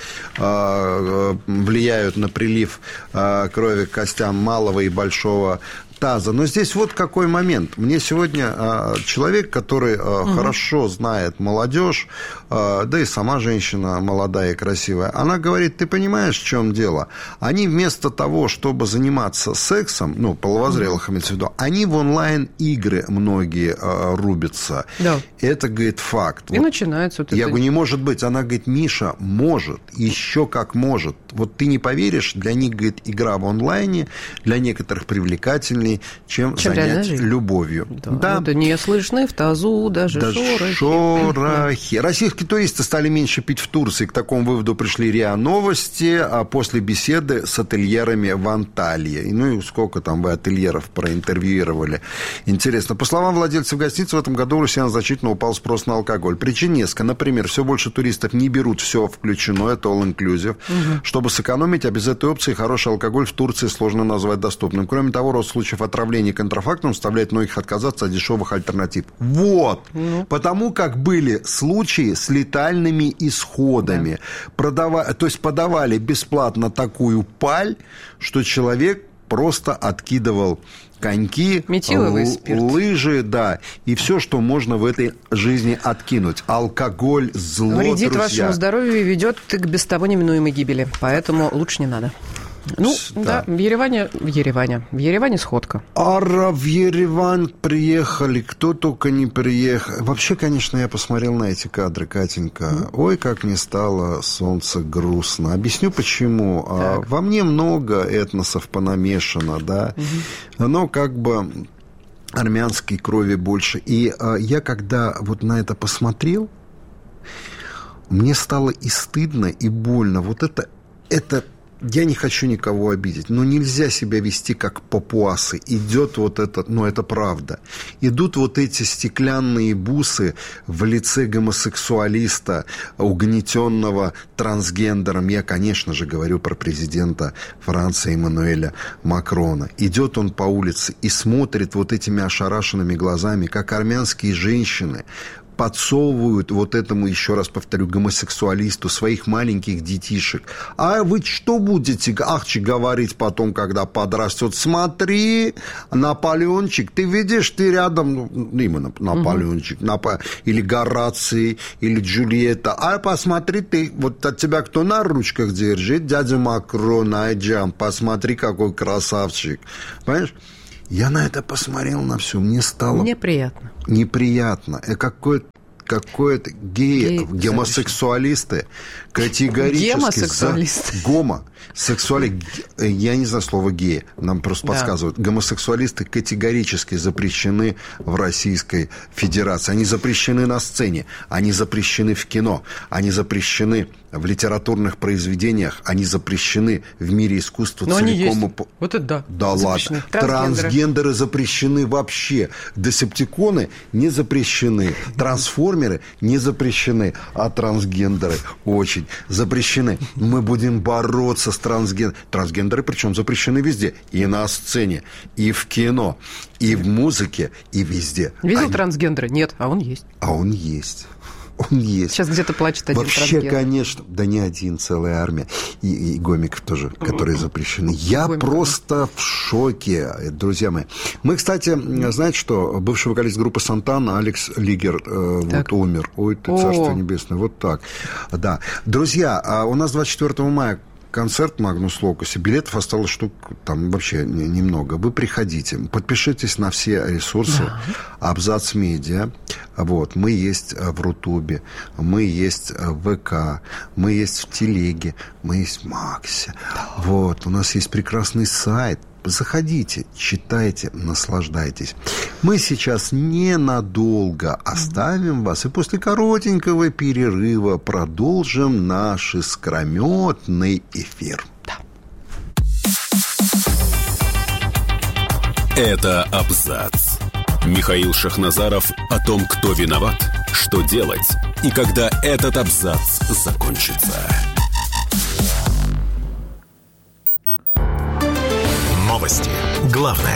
Speaker 18: а, влияют на прилив а, крови к костям малого и большого таза. Но здесь вот какой момент. Мне сегодня а, человек, который а, угу. хорошо знает молодежь, а, да и сама женщина молодая и красивая, она говорит, ты понимаешь, в чем дело? Они вместо того, чтобы заниматься сексом, ну, половозрелых имеется в виду, они в онлайн-игры многие а, рубятся. Да. Это, говорит, факт.
Speaker 19: И вот начинается вот
Speaker 18: я
Speaker 19: это...
Speaker 18: говорю, не может быть. Она говорит, Миша, может, еще как может. Вот ты не поверишь, для них, говорит, игра в онлайне, для некоторых привлекательней, чем, чем занять любовью.
Speaker 19: Да, да. Да, не слышны в тазу даже, даже шорохи.
Speaker 18: шорохи. Российские туристы стали меньше пить в Турции. К такому выводу пришли РИА Новости а после беседы с ательерами в Анталии. Ну и сколько там вы ательеров проинтервьюировали. Интересно. По словам владельцев гостиницы, в этом году у россиян значительно упал спрос на алкоголь. Причин несколько. Например, все больше туристов не берут все включено, это all-inclusive. Угу. Чтобы сэкономить, а без этой опции хороший алкоголь в Турции сложно назвать доступным. Кроме того, рост случаев отравления контрафактом заставляет многих отказаться от дешевых альтернатив. Вот. Ну. Потому как были случаи с летальными исходами. Да. Продава... То есть подавали бесплатно такую паль, что человек просто откидывал коньки,
Speaker 19: метиловый
Speaker 18: л-
Speaker 19: спирт,
Speaker 18: лыжи, да, и все, что можно в этой жизни откинуть. Алкоголь, зло,
Speaker 19: вредит
Speaker 18: друзья.
Speaker 19: Вашему здоровью и ведет к без того неминуемой гибели. Поэтому лучше не надо. Ну, да, да в Ереване, в Ереване, в Ереване сходка.
Speaker 18: А в Ереван приехали, кто только не приехал. Вообще, конечно, я посмотрел на эти кадры, Катенька. Mm. Ой, как мне стало солнце грустно. Объясню, почему. Так. Во мне много этносов понамешано, да. Mm-hmm. Но как бы армянской крови больше. И а, я, когда вот на это посмотрел, мне стало и стыдно, и больно. Вот это, это, я не хочу никого обидеть, но нельзя себя вести как папуасы. Идет вот это, ну это правда. Идут вот эти стеклянные бусы в лице гомосексуалиста, угнетенного трансгендером. Я, конечно же, говорю про президента Франции Эммануэля Макрона. Идет он по улице и смотрит вот этими ошарашенными глазами, как армянские женщины подсовывают вот этому, еще раз повторю, гомосексуалисту своих маленьких детишек. А вы что будете, ахчи, говорить потом, когда подрастет? Смотри, Наполеончик, ты видишь, ты рядом, ну, именно Наполеончик, угу. Нап... или Гораций, или Джульетта. А посмотри, ты, вот от тебя кто на ручках держит? Дядя Макрон, Айджам, посмотри, какой красавчик. Понимаешь? Я на это посмотрел, на все, мне стало...
Speaker 19: Неприятно.
Speaker 18: Неприятно. И какое-то какое-то геи, Гей, гомосексуалисты категорически...
Speaker 19: Гомосексуалисты.
Speaker 18: За... Гомо. Сексуали... Я не знаю слово геи, нам просто да. подсказывают. Гомосексуалисты категорически запрещены в Российской Федерации. Они запрещены на сцене, они запрещены в кино, они запрещены в литературных произведениях, они запрещены в мире искусства.
Speaker 19: Но
Speaker 18: целиком.
Speaker 19: Они есть. Вот это да.
Speaker 18: Да запрещены. Ладно. Трансгендеры. Трансгендеры запрещены вообще. Десептиконы не запрещены. Трансформеры не запрещены. А трансгендеры очень запрещены. Мы будем бороться с трансгендерами. Трансгендеры причем запрещены везде. И на сцене, и в кино, и в музыке, и везде.
Speaker 19: Видел
Speaker 18: Они...
Speaker 19: трансгендера? Нет, а он есть.
Speaker 18: А он есть. Он есть.
Speaker 19: Сейчас где-то плачет один
Speaker 18: Вообще,
Speaker 19: трансгендер.
Speaker 18: конечно, да не один, целая армия. И, и гомиков тоже, которые запрещены. Я Гомик. просто в шоке, друзья мои. Мы, кстати, знаете что, бывший вокалист группы Сантана Алекс Лигер э, вот умер. Ой, ты царство небесное. Вот так. Да. Друзья, у нас двадцать четвёртого мая концерт Магнус Локосе. Билетов осталось штук там вообще немного. Вы приходите, подпишитесь на все ресурсы. Да. Абзац Медиа. Вот. Мы есть в Рутубе, мы есть в ВК, мы есть в Телеге, мы есть в Максе. Да. Вот. У нас есть прекрасный сайт. Заходите, читайте, наслаждайтесь. Мы сейчас ненадолго оставим вас и после коротенького перерыва продолжим наш искрометный эфир.
Speaker 19: Да.
Speaker 17: Это абзац. Михаил Шахназаров о том, кто виноват, что делать и когда этот абзац закончится. Новости. Главное.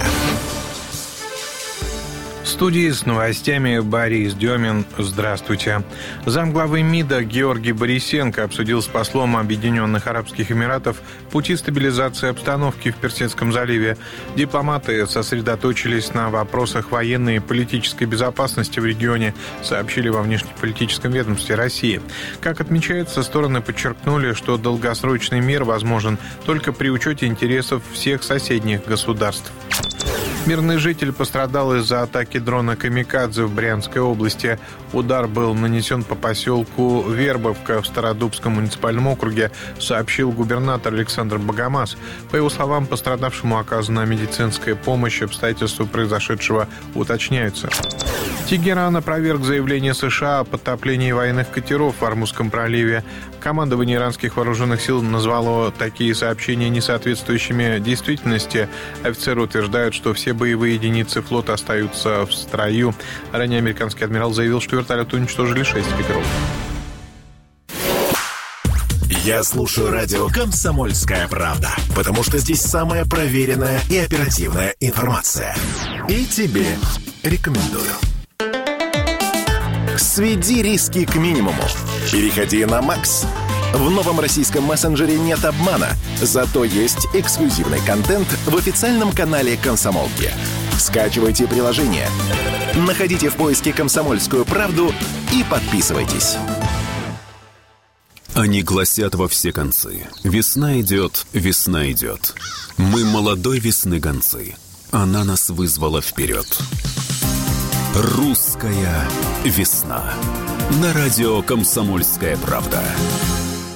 Speaker 16: В студии с новостями Борис Демин. Здравствуйте. Замглавы МИДа Георгий Борисенко обсудил с послом Объединенных Арабских Эмиратов пути стабилизации обстановки в Персидском заливе. Дипломаты сосредоточились на вопросах военной и политической безопасности в регионе, сообщили во внешнеполитическом ведомстве России. Как отмечается, стороны подчеркнули, что долгосрочный мир возможен только при учете интересов всех соседних государств. Мирный житель пострадал из-за атаки дрона «Камикадзе» в Брянской области. Удар был нанесен по поселку Вербовка в Стародубском муниципальном округе, сообщил губернатор Александр Богомаз. По его словам, пострадавшему оказана медицинская помощь, обстоятельства произошедшего уточняются. Тегеран опроверг заявление США о подтоплении военных катеров в Ормузском проливе. Командование иранских вооруженных сил назвало такие сообщения несоответствующими действительности. Офицеры утверждают, что все боевые единицы флота остаются в строю. Ранее американский адмирал заявил, что вертолеты уничтожили шесть катеров.
Speaker 3: Я слушаю радио «Комсомольская правда», потому что здесь самая проверенная и оперативная информация. И тебе рекомендую. Сведи риски к минимуму. Переходи на Макс. В новом российском мессенджере нет обмана, зато есть эксклюзивный контент в официальном канале «Комсомолки». Скачивайте приложение, находите в поиске «Комсомольскую правду» и подписывайтесь.
Speaker 17: Они гласят во все концы: весна идет, весна идет. Мы молодой весны гонцы. Она нас вызвала вперед. Русская весна. На радио «Комсомольская правда».